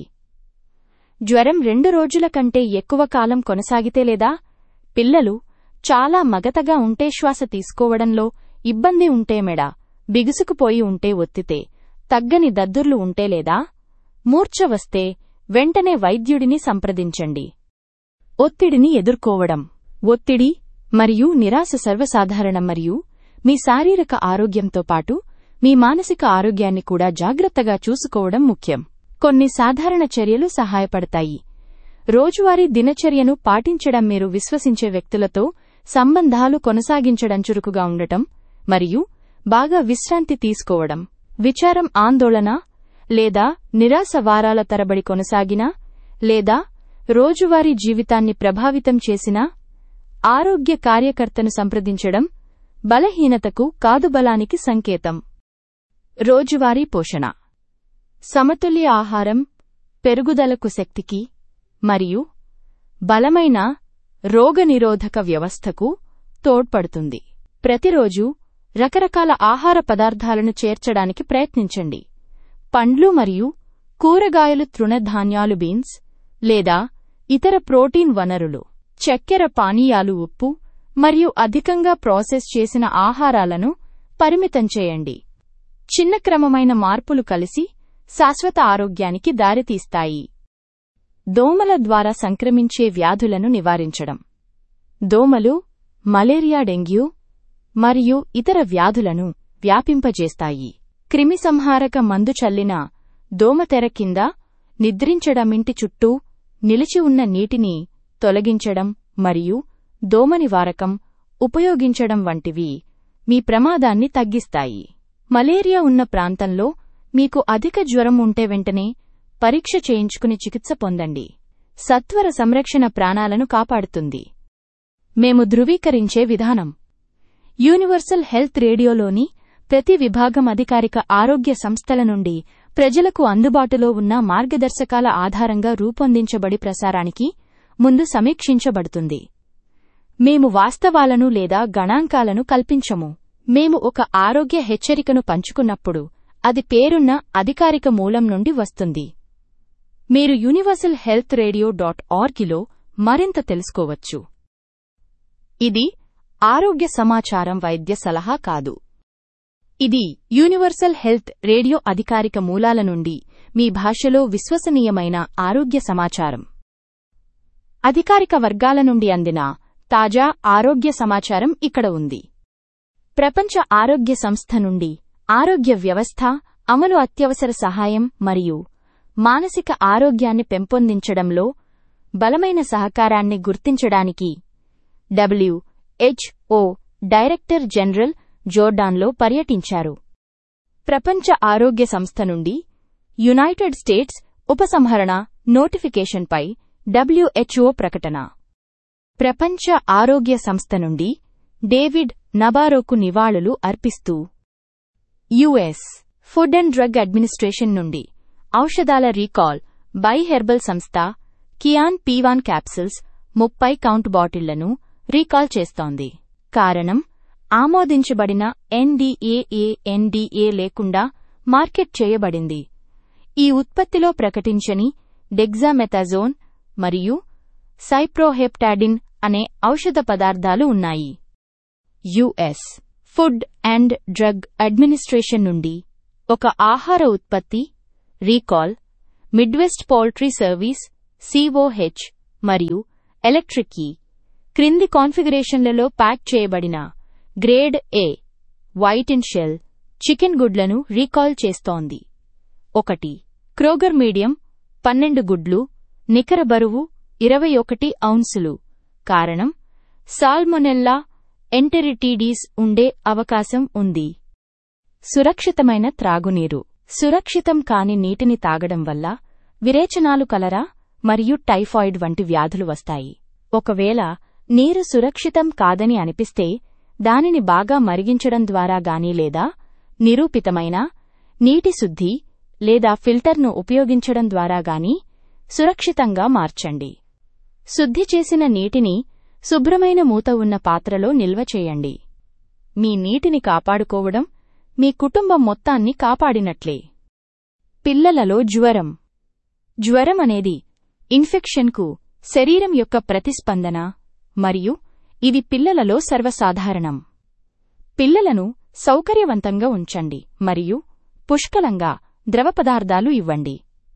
జ్వరం 2 రోజుల కంటే ఎక్కువ కాలం కొనసాగితే లేదా పిల్లలు చాలా మగతగా ఉంటే, శ్వాస తీసుకోవడంలో ఇబ్బంది ఉంటే, మెడ బిగుసుకుపోయి ఉంటే, ఒత్తితే తగ్గని దద్దుర్లు ఉంటే లేదా మూర్ఛ వస్తే వెంటనే వైద్యుడిని సంప్రదించండి. ఒత్తిడిని ఎదుర్కోవడం. ఒత్తిడి మరియు నిరాశ సర్వసాధారణం మరియు మీ శారీరక ఆరోగ్యంతో పాటు మీ మానసిక ఆరోగ్యాన్ని కూడా జాగ్రత్తగా చూసుకోవడం ముఖ్యం. కొన్ని సాధారణ చర్యలు సహాయపడతాయి. రోజువారీ దినచర్యను పాటించడం, మీరు విశ్వసించే వ్యక్తులతో సంబంధాలు కొనసాగించడం, చురుకుగా ఉండటం మరియు బాగా విశ్రాంతి తీసుకోవడం. విచారం, ఆందోళన లేదా నిరాశ వారాల తరబడి కొనసాగినా లేదా రోజువారీ జీవితాన్ని ప్రభావితం చేసినా ఆరోగ్య కార్యకర్తను సంప్రదించడం బలహీనతకు కాదు, బలానికి సంకేతం. రోజువారీ పోషణ. సమతుల్య ఆహారం పెరుగుదలకు, శక్తికి మరియు బలమైన రోగనిరోధక వ్యవస్థకు తోడ్పడుతుంది. ప్రతిరోజు రకరకాల ఆహార పదార్థాలను చేర్చడానికి ప్రయత్నించండి. పండ్లు మరియు కూరగాయలు, తృణధాన్యాలు, బీన్స్ లేదా ఇతర ప్రోటీన్ వనరులు, చక్కెర పానీయాలు, ఉప్పు మరియు అధికంగా ప్రాసెస్ చేసిన ఆహారాలను పరిమితం చేయండి. చిన్న క్రమమైన మార్పులు కలిసి శాశ్వత ఆరోగ్యానికి దారితీస్తాయి. దోమల ద్వారా సంక్రమించే వ్యాధులను నివారించడం. దోమలు మలేరియా, డెంగ్యూ మరియు ఇతర వ్యాధులను వ్యాపింపజేస్తాయి. క్రిమిసంహారక మందు చల్లిన దోమతెర కింద నిద్రించడం, ఇంటి చుట్టూ నిలిచి ఉన్న నీటిని తొలగించడం మరియు దోమ నివారకం ఉపయోగించడం వంటివి మీ ప్రమాదాన్ని తగ్గిస్తాయి. మలేరియా ఉన్న ప్రాంతంలో మీకు అధిక జ్వరం ఉంటే వెంటనే పరీక్ష చేయించుకుని చికిత్స పొందండి. సత్వర సంరక్షణ ప్రాణాలను కాపాడుతుంది. మేము ధృవీకరించే విధానం. యూనివర్సల్ హెల్త్ రేడియోలోని ప్రతి విభాగం అధికారిక ఆరోగ్య సంస్థల నుండి ప్రజలకు అందుబాటులో ఉన్న మార్గదర్శకాల ఆధారంగా రూపొందించబడి ప్రసారానికి ముందు సమీక్షించబడుతుంది. మేము వాస్తవాలను లేదా గణాంకాలను కల్పించము. మేము ఒక ఆరోగ్య హెచ్చరికను పంచుకున్నప్పుడు అది పేరున్న అధికారిక మూలం నుండి వస్తుంది. మీరు universalhealthradio.orgలో మరింత తెలుసుకోవచ్చు. ఇది ఆరోగ్య సమాచారం, వైద్య సలహా కాదు. ఇది యూనివర్సల్ హెల్త్ రేడియో అధికారిక మూలాల నుండి మీ భాషలో విశ్వసనీయమైన ఆరోగ్య సమాచారం. అధికారిక వర్గాల నుండి అందిన తాజా ఆరోగ్య సమాచారం ఇక్కడ ఉంది. ప్రపంచ ఆరోగ్య సంస్థ నుండి ఆరోగ్య వ్యవస్థ అమలు, అత్యవసర సహాయం మరియు మానసిక ఆరోగ్యాన్ని పెంపొందించడంలో బలమైన సహకారాన్ని గుర్తించడానికి WHO డైరెక్టర్ జనరల్ జోర్డాన్లో పర్యటించారు. ప్రపంచ ఆరోగ్య సంస్థ నుండి యునైటెడ్ స్టేట్స్ ఉపసంహరణ నోటిఫికేషన్పై WHO ప్రకటన. ప్రపంచ ఆరోగ్య సంస్థ నుండి డేవిడ్ నబారోకు నివాళులు అర్పిస్తూ US food and drug administration నుండి ఔషధాల రీకాల్ బై హెర్బల్ సంస్థ Kian P1 capsules 30 count బాటిళ్లను recall చేస్తోంది. కారణం ఆమోదించబడిన NDA లేకుండా మార్కెట్ చేయబడింది. ఈ ఉత్పత్తిలో ప్రకటించని డెక్సామెథాజోన్ మరియు సైప్రోహెప్టాడిన్ అనే ఔషధ పదార్థాలు ఉన్నాయి. US food and drug administration నుండి ఒక ఆహార ఉత్పత్తి recall Midwest poultry service COH మరియు ఎలక్ట్రిక్ ఈ క్రింది కాన్ఫిగరేషన్లలో ప్యాక్ చేయబడిన grade A white and shall chicken గుడ్లను రీకాల్ చేస్తోంది. 1 క్రోగర్ మీడియం 12 గుడ్లు నికర బరువు 21 ఔన్సులు. కారణం సాల్మొనెల్లా ఎంటెరిటీడీస్ ఉండే అవకాశం ఉంది. సురక్షితమైన త్రాగునీరు. సురక్షితం కాని నీటిని తాగడం వల్ల విరేచనాలు కలరా మరియు టైఫాయిడ్ వంటి వ్యాధులు వస్తాయి. ఒకవేళ నీరు సురక్షితం కాదని అనిపిస్తే దానిని బాగా మరిగించడం ద్వారా గాని లేదా నిరూపితమైన నీటి శుద్ధి లేదా ఫిల్టర్ను ఉపయోగించడం ద్వారా గాని సురక్షితంగా మార్చండి. శుద్ధి చేసిన నీటిని శుభ్రమైన మూత ఉన్న పాత్రలో నిల్వ చేయండి. మీ నీటిని కాపాడుకోవడం మీ కుటుంబం మొత్తాన్ని కాపాడినట్లే. పిల్లలలో జ్వరం. జ్వరం అనేది ఇన్ఫెక్షన్కు శరీరం యొక్క ప్రతిస్పందన మరియు ఇది పిల్లలలో సర్వసాధారణం. పిల్లలను సౌకర్యవంతంగా ఉంచండి మరియు పుష్కలంగా ద్రవ పదార్థాలు ఇవ్వండి.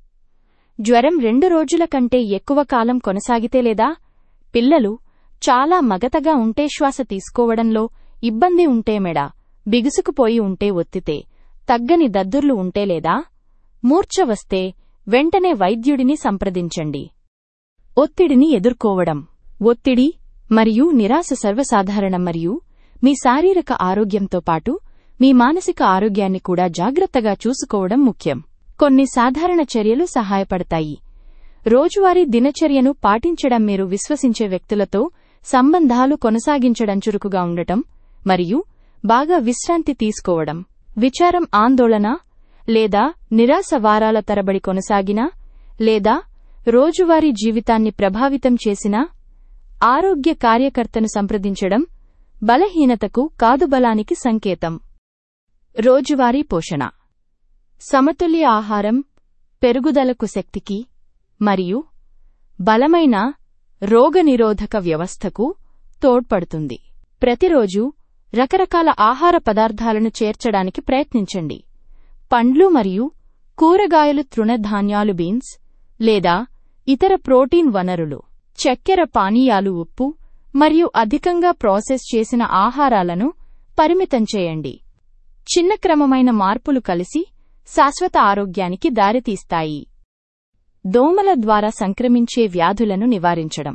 జ్వరం 2 రోజుల కంటే ఎక్కువ కాలం కొనసాగితే లేదా పిల్లలు చాలా మగతగా ఉంటే శ్వాస తీసుకోవడంలో ఇబ్బంది ఉంటే మెడ బిగుసుకుపోయి ఉంటే ఒత్తితే తగ్గని దద్దుర్లు ఉంటే లేదా మూర్ఛ వస్తే వెంటనే వైద్యుడిని సంప్రదించండి. ఒత్తిడిని ఎదుర్కోవడం. ఒత్తిడి మరియు నిరాశ సర్వసాధారణం మరియు మీ శారీరక ఆరోగ్యంతో పాటు మీ మానసిక ఆరోగ్యాన్ని కూడా జాగ్రత్తగా చూసుకోవడం ముఖ్యం. కొన్ని సాధారణ చర్యలు సహాయపడతాయి. రోజువారీ దినచర్యను పాటించడం, మీరు విశ్వసించే వ్యక్తులతో సంబంధాలు కొనసాగించడం, చురుకుగా ఉండటం మరియు బాగా విశ్రాంతి తీసుకోవడం. విచారం, ఆందోళన లేదా నిరాశ వారాల తరబడి కొనసాగినా లేదా రోజువారీ జీవితాన్ని ప్రభావితం చేసినా ఆరోగ్య కార్యకర్తను సంప్రదించడం బలహీనతకు కాదు బలానికి సంకేతం. రోజువారీ పోషణ. సమతుల్య ఆహారం పెరుగుదలకు, శక్తికి మరియు బలమైన రోగనిరోధక వ్యవస్థకు తోడ్పడుతుంది. ప్రతిరోజు రకరకాల ఆహార పదార్థాలను చేర్చడానికి ప్రయత్నించండి. పండ్లు మరియు కూరగాయలు, తృణధాన్యాలు, బీన్స్ లేదా ఇతర ప్రోటీన్ వనరులు, చక్కెర పానీయాలు, ఉప్పు మరియు అధికంగా ప్రాసెస్ చేసిన ఆహారాలను పరిమితం చేయండి. చిన్న క్రమమైన మార్పులు కలిసి శాశ్వత ఆరోగ్యానికి దారితీస్తాయి. దోమల ద్వారా సంక్రమించే వ్యాధులను నివారించడం.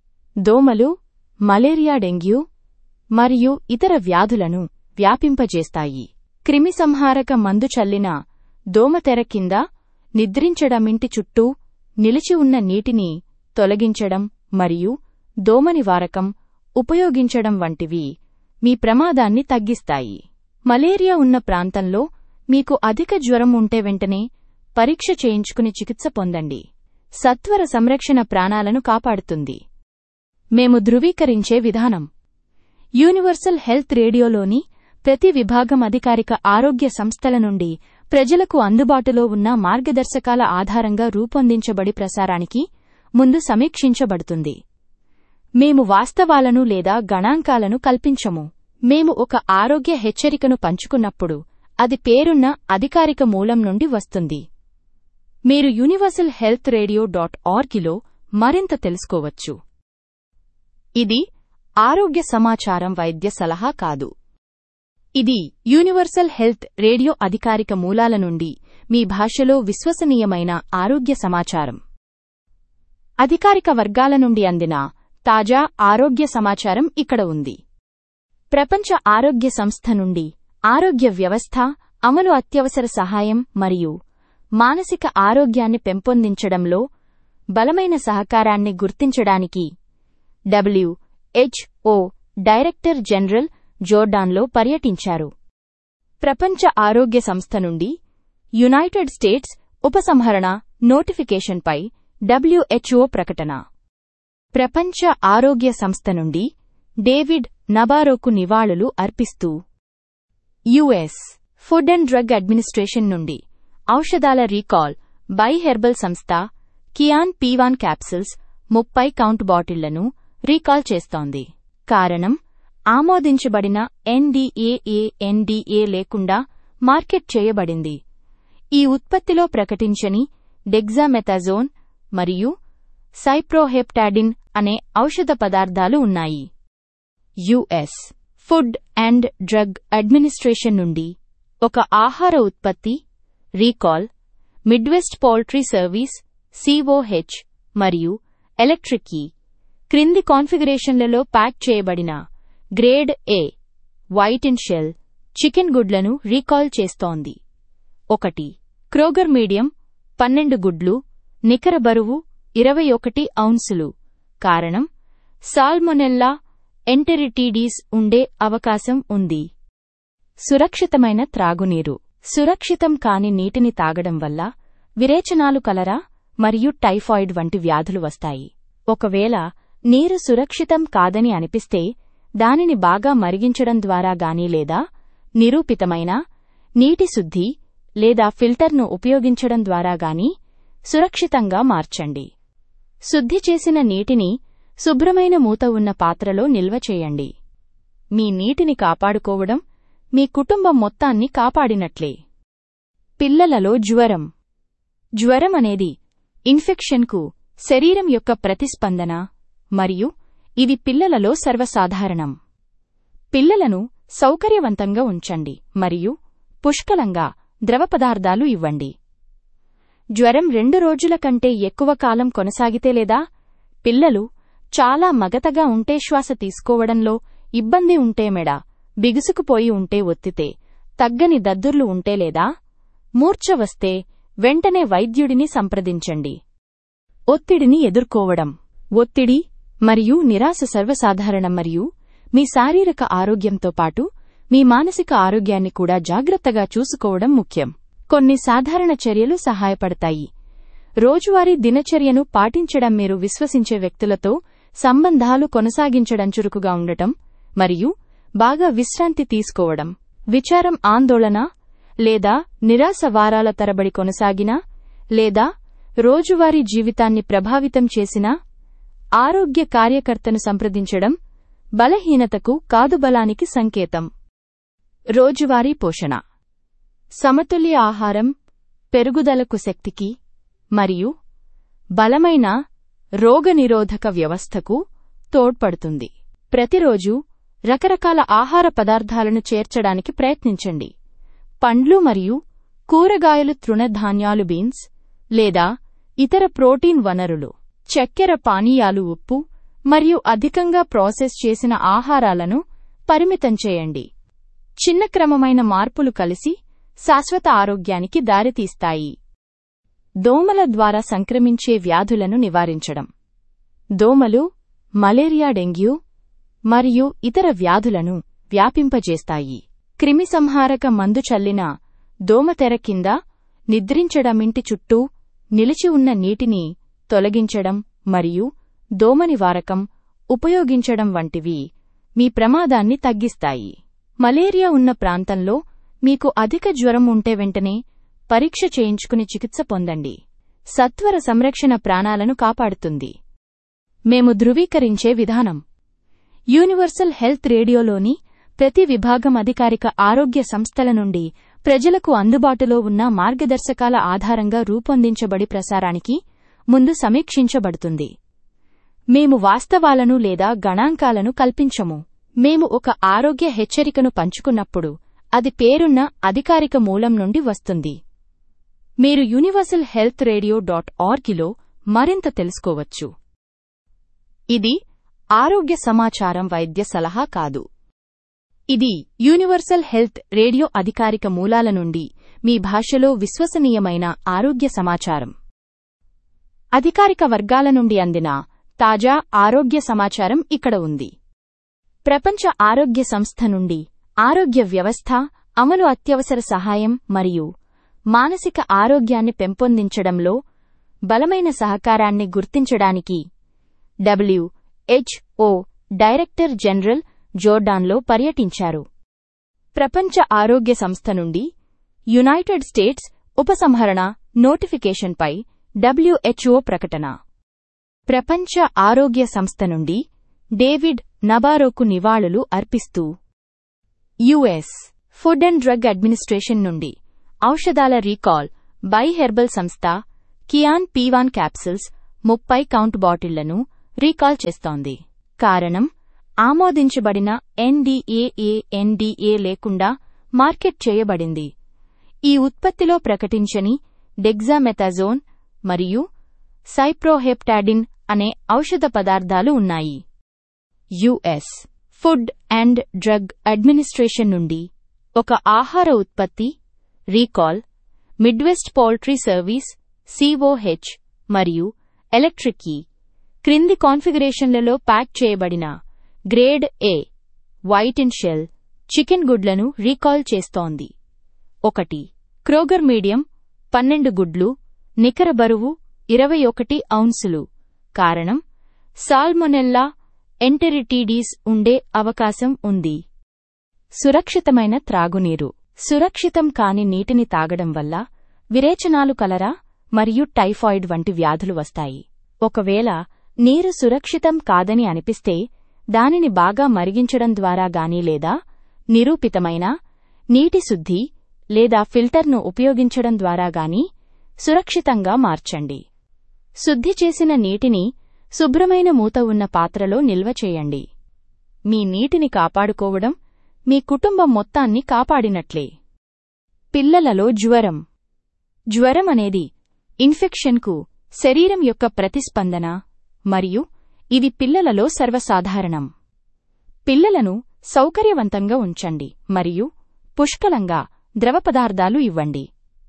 దోమలు మలేరియా, డెంగ్యూ మరియు ఇతర వ్యాధులను వ్యాపింపజేస్తాయి. క్రిమిసంహారక మందు చల్లిన దోమతెర కింద నిద్రించడం, ఇంటి చుట్టూ నిలిచి ఉన్న నీటిని తొలగించడం మరియు దోమ నివారకం ఉపయోగించడం వంటివి మీ ప్రమాదాన్ని తగ్గిస్తాయి. మలేరియా ఉన్న ప్రాంతంలో మీకు అధిక జ్వరం ఉంటే వెంటనే పరీక్ష చేయించుకుని చికిత్స పొందండి. సత్వర సంరక్షణ ప్రాణాలను కాపాడుతుంది. మేము ధృవీకరించే విధానం. యూనివర్సల్ హెల్త్ రేడియోలోని ప్రతి విభాగం అధికారిక ఆరోగ్య సంస్థల నుండి ప్రజలకు అందుబాటులో ఉన్న మార్గదర్శకాల ఆధారంగా రూపొందించబడి ప్రసారానికి ముందు సమీక్షించబడుతుంది. మేము వాస్తవాలను లేదా గణాంకాలను కల్పించము. మేము ఒక ఆరోగ్య హెచ్చరికను పంచుకున్నప్పుడు అది పేరున్న అధికారిక మూలం నుండి వస్తుంది. మీరు universalhealthradio.orgలో మరింత తెలుసుకోవచ్చు. ఇది ఆరోగ్య సమాచారం, వైద్య సలహా కాదు. ఇది యూనివర్సల్ హెల్త్ రేడియో అధికారిక మూలాల నుండి మీ భాషలో విశ్వసనీయమైన ఆరోగ్య సమాచారం. అధికారిక వర్గాల నుండి అందిన తాజా ఆరోగ్య సమాచారం ఇక్కడ ఉంది. ప్రపంచ ఆరోగ్య సంస్థ నుండి ఆరోగ్య వ్యవస్థ అమలు, అత్యవసర సహాయం మరియు మానసిక ఆరోగ్యాన్ని పెంపొందించడంలో బలమైన సహకారాన్ని గుర్తించడానికి WHO డైరెక్టర్ జనరల్ జోర్డాన్లో పర్యటించారు. ప్రపంచ ఆరోగ్య సంస్థ నుండి యునైటెడ్ స్టేట్స్ ఉపసంహరణ నోటిఫికేషన్పై WHO ప్రకటన. ప్రపంచ ఆరోగ్య సంస్థ నుండి డేవిడ్ నబారోకు నివాళులు అర్పిస్తూ US food and drug administration నుండి ఔషధాల రీకాల్ బై హెర్బల్ సంస్థ Kian P1 capsules 30 count బాటిళ్లను recall చేస్తోంది. కారణం ఆమోదించబడిన NDA లేకుండా మార్కెట్ చేయబడింది. ఈ ఉత్పత్తిలో ప్రకటించని డెక్సామెథాజోన్ మరియు సైప్రోహెప్టాడిన్ అనే ఔషధ పదార్థాలు ఉన్నాయి. US food and drug administration నుండి ఒక ఆహార ఉత్పత్తి recall Midwest poultry service COH మరియు ఎలక్ట్రిక్ ఈ క్రింది కాన్ఫిగరేషన్లలో ప్యాక్ చేయబడిన grade A white and shall chicken గుడ్లను రీకాల్ చేస్తోంది. 1 క్రోగర్ మీడియం 12 గుడ్లు నికర బరువు 21 ఔన్సులు. కారణం సాల్మొనెల్లా ఎంటెరిటీడీస్ ఉండే అవకాశం ఉంది. సురక్షితమైన త్రాగునీరు. సురక్షితం కాని నీటిని తాగడం వల్ల విరేచనాలు కలరా మరియు టైఫాయిడ్ వంటి వ్యాధులు వస్తాయి. ఒకవేళ నీరు సురక్షితం కాదని అనిపిస్తే దానిని బాగా మరిగించడం ద్వారా గాని లేదా నిరూపితమైన నీటి శుద్ధి లేదా ఫిల్టర్ను ఉపయోగించడం ద్వారా గాని సురక్షితంగా మార్చండి. శుద్ధి చేసిన నీటిని శుభ్రమైన మూత ఉన్న పాత్రలో నిల్వ చేయండి. మీ నీటిని కాపాడుకోవడం మీ కుటుంబం మొత్తాన్ని కాపాడినట్లే. పిల్లలలో జ్వరం. జ్వరం అనేది ఇన్ఫెక్షన్కు శరీరం యొక్క ప్రతిస్పందన మరియు ఇది పిల్లలలో సర్వసాధారణం. పిల్లలను సౌకర్యవంతంగా ఉంచండి మరియు పుష్కలంగా ద్రవ పదార్థాలు ఇవ్వండి. జ్వరం 2 రోజుల కంటే ఎక్కువ కాలం కొనసాగితే లేదా పిల్లలు చాలా మగతగా ఉంటే శ్వాస తీసుకోవడంలో ఇబ్బంది ఉంటే మెడ బిగుసుకుపోయి ఉంటే ఒత్తితే తగ్గని దద్దుర్లు ఉంటే లేదా మూర్ఛ వస్తే వెంటనే వైద్యుడిని సంప్రదించండి. ఒత్తిడిని ఎదుర్కోవడం. ఒత్తిడి మరియు నిరాశ సర్వసాధారణం మరియు మీ శారీరక ఆరోగ్యంతో పాటు మీ మానసిక ఆరోగ్యాన్ని కూడా జాగ్రత్తగా చూసుకోవడం ముఖ్యం. కొన్ని సాధారణ చర్యలు సహాయపడతాయి. రోజువారీ దినచర్యను పాటించడం, మీరు విశ్వసించే వ్యక్తులతో సంబంధాలు కొనసాగించడం, చురుకుగా ఉండటం మరియు బాగా విశ్రాంతి తీసుకోవడం. విచారం, ఆందోళన లేదా నిరాశ వారాల తరబడి కొనసాగినా లేదా రోజువారీ జీవితాన్ని ప్రభావితం చేసినా ఆరోగ్య కార్యకర్తను సంప్రదించడం బలహీనతకు కాదు బలానికి సంకేతం. రోజువారీ పోషణ. సమతుల్య ఆహారం పెరుగుదలకు, శక్తికి మరియు బలమైన రోగనిరోధక వ్యవస్థకు తోడ్పడుతుంది. ప్రతిరోజు రకరకాల ఆహార పదార్థాలను చేర్చడానికి ప్రయత్నించండి. పండ్లు మరియు కూరగాయలు, తృణధాన్యాలు, బీన్స్ లేదా ఇతర ప్రోటీన్ వనరులు, చక్కెర పానీయాలు, ఉప్పు మరియు అధికంగా ప్రాసెస్ చేసిన ఆహారాలను పరిమితం చేయండి. చిన్న క్రమమైన మార్పులు కలిసి శాశ్వత ఆరోగ్యానికి దారితీస్తాయి. దోమల ద్వారా సంక్రమించే వ్యాధులను నివారించడం. దోమలు మలేరియా, డెంగ్యూ మరియు ఇతర వ్యాధులను వ్యాపింపజేస్తాయి. క్రిమిసంహారక మందు చల్లిన దోమతెర కింద నిద్రించడం, ఇంటి చుట్టూ నిలిచి ఉన్న నీటిని తొలగించడం మరియు దోమ నివారకం ఉపయోగించడం వంటివి మీ ప్రమాదాన్ని తగ్గిస్తాయి. మలేరియా ఉన్న ప్రాంతంలో మీకు అధిక జ్వరం ఉంటే వెంటనే పరీక్ష చేయించుకుని చికిత్స పొందండి. సత్వర సంరక్షణ ప్రాణాలను కాపాడుతుంది. మేము ధృవీకరించే విధానం. యూనివర్సల్ హెల్త్ రేడియోలోని ప్రతి విభాగం అధికారిక ఆరోగ్య సంస్థల నుండి ప్రజలకు అందుబాటులో ఉన్న మార్గదర్శకాల ఆధారంగా రూపొందించబడి ప్రసారానికి ముందు సమీక్షించబడుతుంది. మేము వాస్తవాలను లేదా గణాంకాలను కల్పించము. మేము ఒక ఆరోగ్య హెచ్చరికను పంచుకున్నప్పుడు అది పేరున్న అధికారిక మూలం నుండి వస్తుంది. మీరు universalhealthradio.orgలో మరింత తెలుసుకోవచ్చు. ఇది ఆరోగ్య సమాచారం, వైద్య సలహా కాదు. ఇది యూనివర్సల్ హెల్త్ రేడియో అధికారిక మూలాల నుండి మీ భాషలో విశ్వసనీయమైన ఆరోగ్య సమాచారం. అధికారిక వర్గాల నుండి అందిన తాజా ఆరోగ్య సమాచారం ఇక్కడ ఉంది. ప్రపంచ ఆరోగ్య సంస్థ నుండి ఆరోగ్య వ్యవస్థ అమలు, అత్యవసర సహాయం మరియు మానసిక ఆరోగ్యాన్ని పెంపొందించడంలో బలమైన సహకారాన్ని గుర్తించడానికి WHO డైరెక్టర్ జనరల్ జోర్డాన్లో పర్యటించారు. ప్రపంచ ఆరోగ్య సంస్థ నుండి యునైటెడ్ స్టేట్స్ ఉపసంహరణ నోటిఫికేషన్పై WHO ప్రకటన. ప్రపంచ ఆరోగ్య సంస్థ నుండి డేవిడ్ నబారోకు నివాళులు అర్పిస్తూ US food and drug administration నుండి ఔషధాల రీకాల్ బై హెర్బల్ సంస్థ కియాన్ పీ1 క్యాప్సూల్స్ 30 కౌంట్ బాటిళ్లను రీకాల్ చేస్తోంది. కారణం ఆమోదించబడిన NDA లేకుండా మార్కెట్ చేయబడింది. ఈ ఉత్పత్తిలో ప్రకటించని డెక్సామెథాజోన్ మరియు సైప్రోహెప్టాడిన్ అనే ఔషధ పదార్థాలు ఉన్నాయి. US food and drug administration నుండి ఒక ఆహార ఉత్పత్తి recall Midwest poultry service COH మరియు ఎలక్ట్రిక్ ఈ క్రింది కాన్ఫిగరేషన్లలో ప్యాక్ చేయబడిన grade A white and shall chicken గుడ్లను రీకాల్ చేస్తోంది. 1 క్రోగర్ మీడియం 12 గుడ్లు నికర బరువు 21 ఔన్సులు. కారణం సాల్మొనెల్లా ఎంటెరిటీడీస్ ఉండే అవకాశం ఉంది. సురక్షితమైన త్రాగునీరు. సురక్షితం కాని నీటిని తాగడం వల్ల విరేచనాలు కలరా మరియు టైఫాయిడ్ వంటి వ్యాధులు వస్తాయి. ఒకవేళ నీరు సురక్షితం కాదని అనిపిస్తే దానిని బాగా మరిగించడం ద్వారా గాని లేదా నిరూపితమైన నీటి శుద్ధి లేదా ఫిల్టర్ను ఉపయోగించడం ద్వారా గాని సురక్షితంగా మార్చండి. శుద్ధి చేసిన నీటిని శుభ్రమైన మూత ఉన్న పాత్రలో నిల్వ చేయండి. మీ నీటిని కాపాడుకోవడం మీ కుటుంబం మొత్తాన్ని కాపాడినట్లే. పిల్లలలో జ్వరం. జ్వరం అనేది ఇన్ఫెక్షన్కు శరీరం యొక్క ప్రతిస్పందన మరియు ఇది పిల్లలలో సర్వసాధారణం. పిల్లలను సౌకర్యవంతంగా ఉంచండి మరియు పుష్కలంగా ద్రవ పదార్థాలు ఇవ్వండి.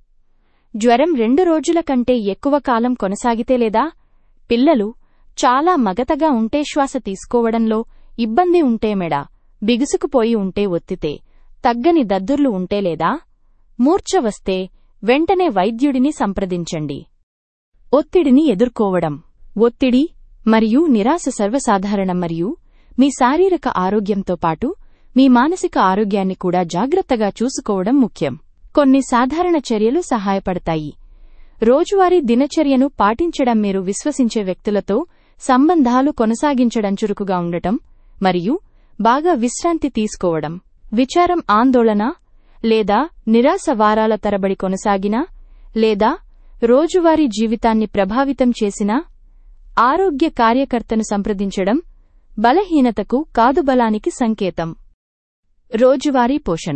జ్వరం 2 రోజుల కంటే ఎక్కువ కాలం కొనసాగితే లేదా పిల్లలు చాలా మగతగా ఉంటే శ్వాస తీసుకోవడంలో ఇబ్బంది ఉంటే మెడ బిగుసుకుపోయి ఉంటే ఒత్తితే తగ్గని దద్దుర్లు ఉంటే లేదా మూర్ఛ వస్తే వెంటనే వైద్యుడిని సంప్రదించండి. ఒత్తిడిని ఎదుర్కోవడం. ఒత్తిడి మరియు నిరాశ సర్వసాధారణం మరియు మీ శారీరక ఆరోగ్యంతో పాటు మీ మానసిక ఆరోగ్యాన్ని కూడా జాగ్రత్తగా చూసుకోవడం ముఖ్యం. కొన్ని సాధారణ చర్యలు సహాయపడతాయి. రోజువారీ దినచర్యను పాటించడం, మీరు విశ్వసించే వ్యక్తులతో సంబంధాలు కొనసాగించడం, చురుకుగా ఉండటం మరియు బాగా విశ్రాంతి తీసుకోవడం. విచారం, ఆందోళన లేదా నిరాశ వారాల తరబడి కొనసాగినా లేదా రోజువారీ జీవితాన్ని ప్రభావితం చేసినా ఆరోగ్య కార్యకర్తను సంప్రదించడం బలహీనతకు కాదు బలానికి సంకేతం. రోజువారీ పోషణ.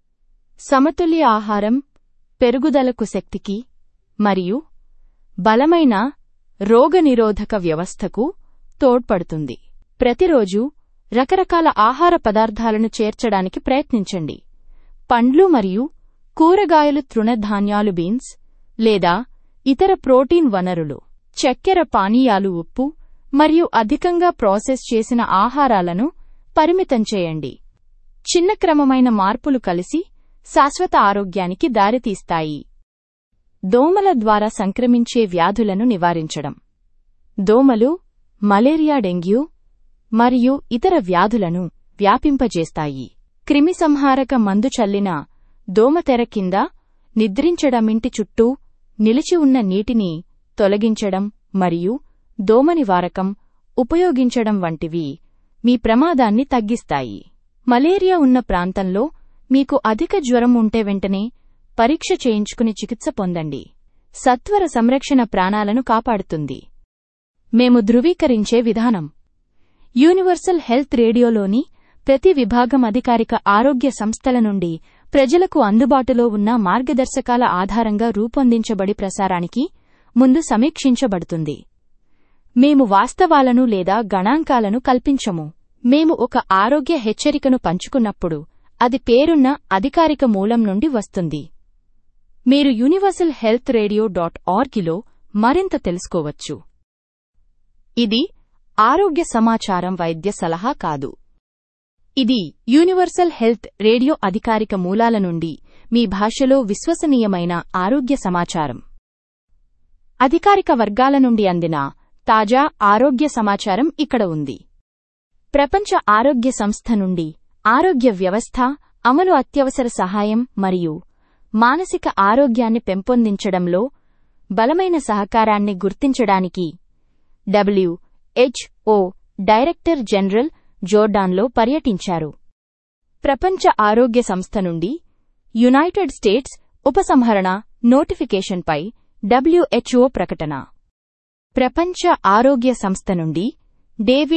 సమతుల్య ఆహారం పెరుగుదలకు, శక్తికి మరియు బలమైన రోగనిరోధక వ్యవస్థకు తోడ్పడుతుంది. ప్రతిరోజు రకరకాల ఆహార పదార్థాలను చేర్చడానికి ప్రయత్నించండి. పండ్లు మరియు కూరగాయలు, తృణధాన్యాలు, బీన్స్ లేదా ఇతర ప్రోటీన్ వనరులు, చక్కెర పానీయాలు, ఉప్పు మరియు అధికంగా ప్రాసెస్ చేసిన ఆహారాలను పరిమితం చేయండి. చిన్న క్రమమైన మార్పులు కలిసి శాశ్వత ఆరోగ్యానికి దారితీస్తాయి. దోమల ద్వారా సంక్రమించే వ్యాధులను నివారించడం. దోమలు మలేరియా, డెంగ్యూ మరియు ఇతర వ్యాధులను వ్యాపింపజేస్తాయి. క్రిమిసంహారక మందు చల్లిన దోమతెర కింద నిద్రించడం, ఇంటి చుట్టూ నిలిచి ఉన్న నీటిని తొలగించడం మరియు దోమ నివారకం ఉపయోగించడం వంటివి మీ ప్రమాదాన్ని తగ్గిస్తాయి. మలేరియా ఉన్న ప్రాంతంలో మీకు అధిక జ్వరం ఉంటే వెంటనే పరీక్ష చేయించుకుని చికిత్స పొందండి. సత్వర సంరక్షణ ప్రాణాలను కాపాడుతుంది. మేము ధృవీకరించే విధానం. యూనివర్సల్ హెల్త్ రేడియోలోని ప్రతి విభాగం అధికారిక ఆరోగ్య సంస్థల నుండి ప్రజలకు అందుబాటులో ఉన్న మార్గదర్శకాల ఆధారంగా రూపొందించబడి ప్రసారానికి ముందు సమీక్షించబడుతుంది. మేము వాస్తవాలను లేదా గణాంకాలను కల్పించము. మేము ఒక ఆరోగ్య హెచ్చరికను పంచుకున్నప్పుడు అది పేరున్న అధికారిక మూలం నుండి వస్తుంది. మీరు universalhealthradio.orgలో మరింత తెలుసుకోవచ్చు. ఇది ఆరోగ్య సమాచారం, వైద్య సలహా కాదు. ఇది యూనివర్సల్ హెల్త్ రేడియో అధికారిక మూలాల నుండి మీ భాషలో విశ్వసనీయమైన ఆరోగ్య సమాచారం. అధికారిక వర్గాల నుండి అందిన తాజా ఆరోగ్య సమాచారం ఇక్కడ ఉంది. ప్రపంచ ఆరోగ్య సంస్థ నుండి ఆరోగ్య వ్యవస్థ అమలు, అత్యవసర సహాయం మరియు మానసిక ఆరోగ్యాన్ని పెంపొందించడంలో బలమైన సహకారాన్ని గుర్తించడానికి WHO డైరెక్టర్ జనరల్ జోర్డాన్లో పర్యటించారు. ప్రపంచ ఆరోగ్య సంస్థ నుండి యునైటెడ్ స్టేట్స్ ఉపసంహరణ నోటిఫికేషన్పై డబ్ల్యూహెచ్ఓ ప్రకటన. ప్రపంచ ఆరోగ్య సంస్థ నుండి డేవిడ్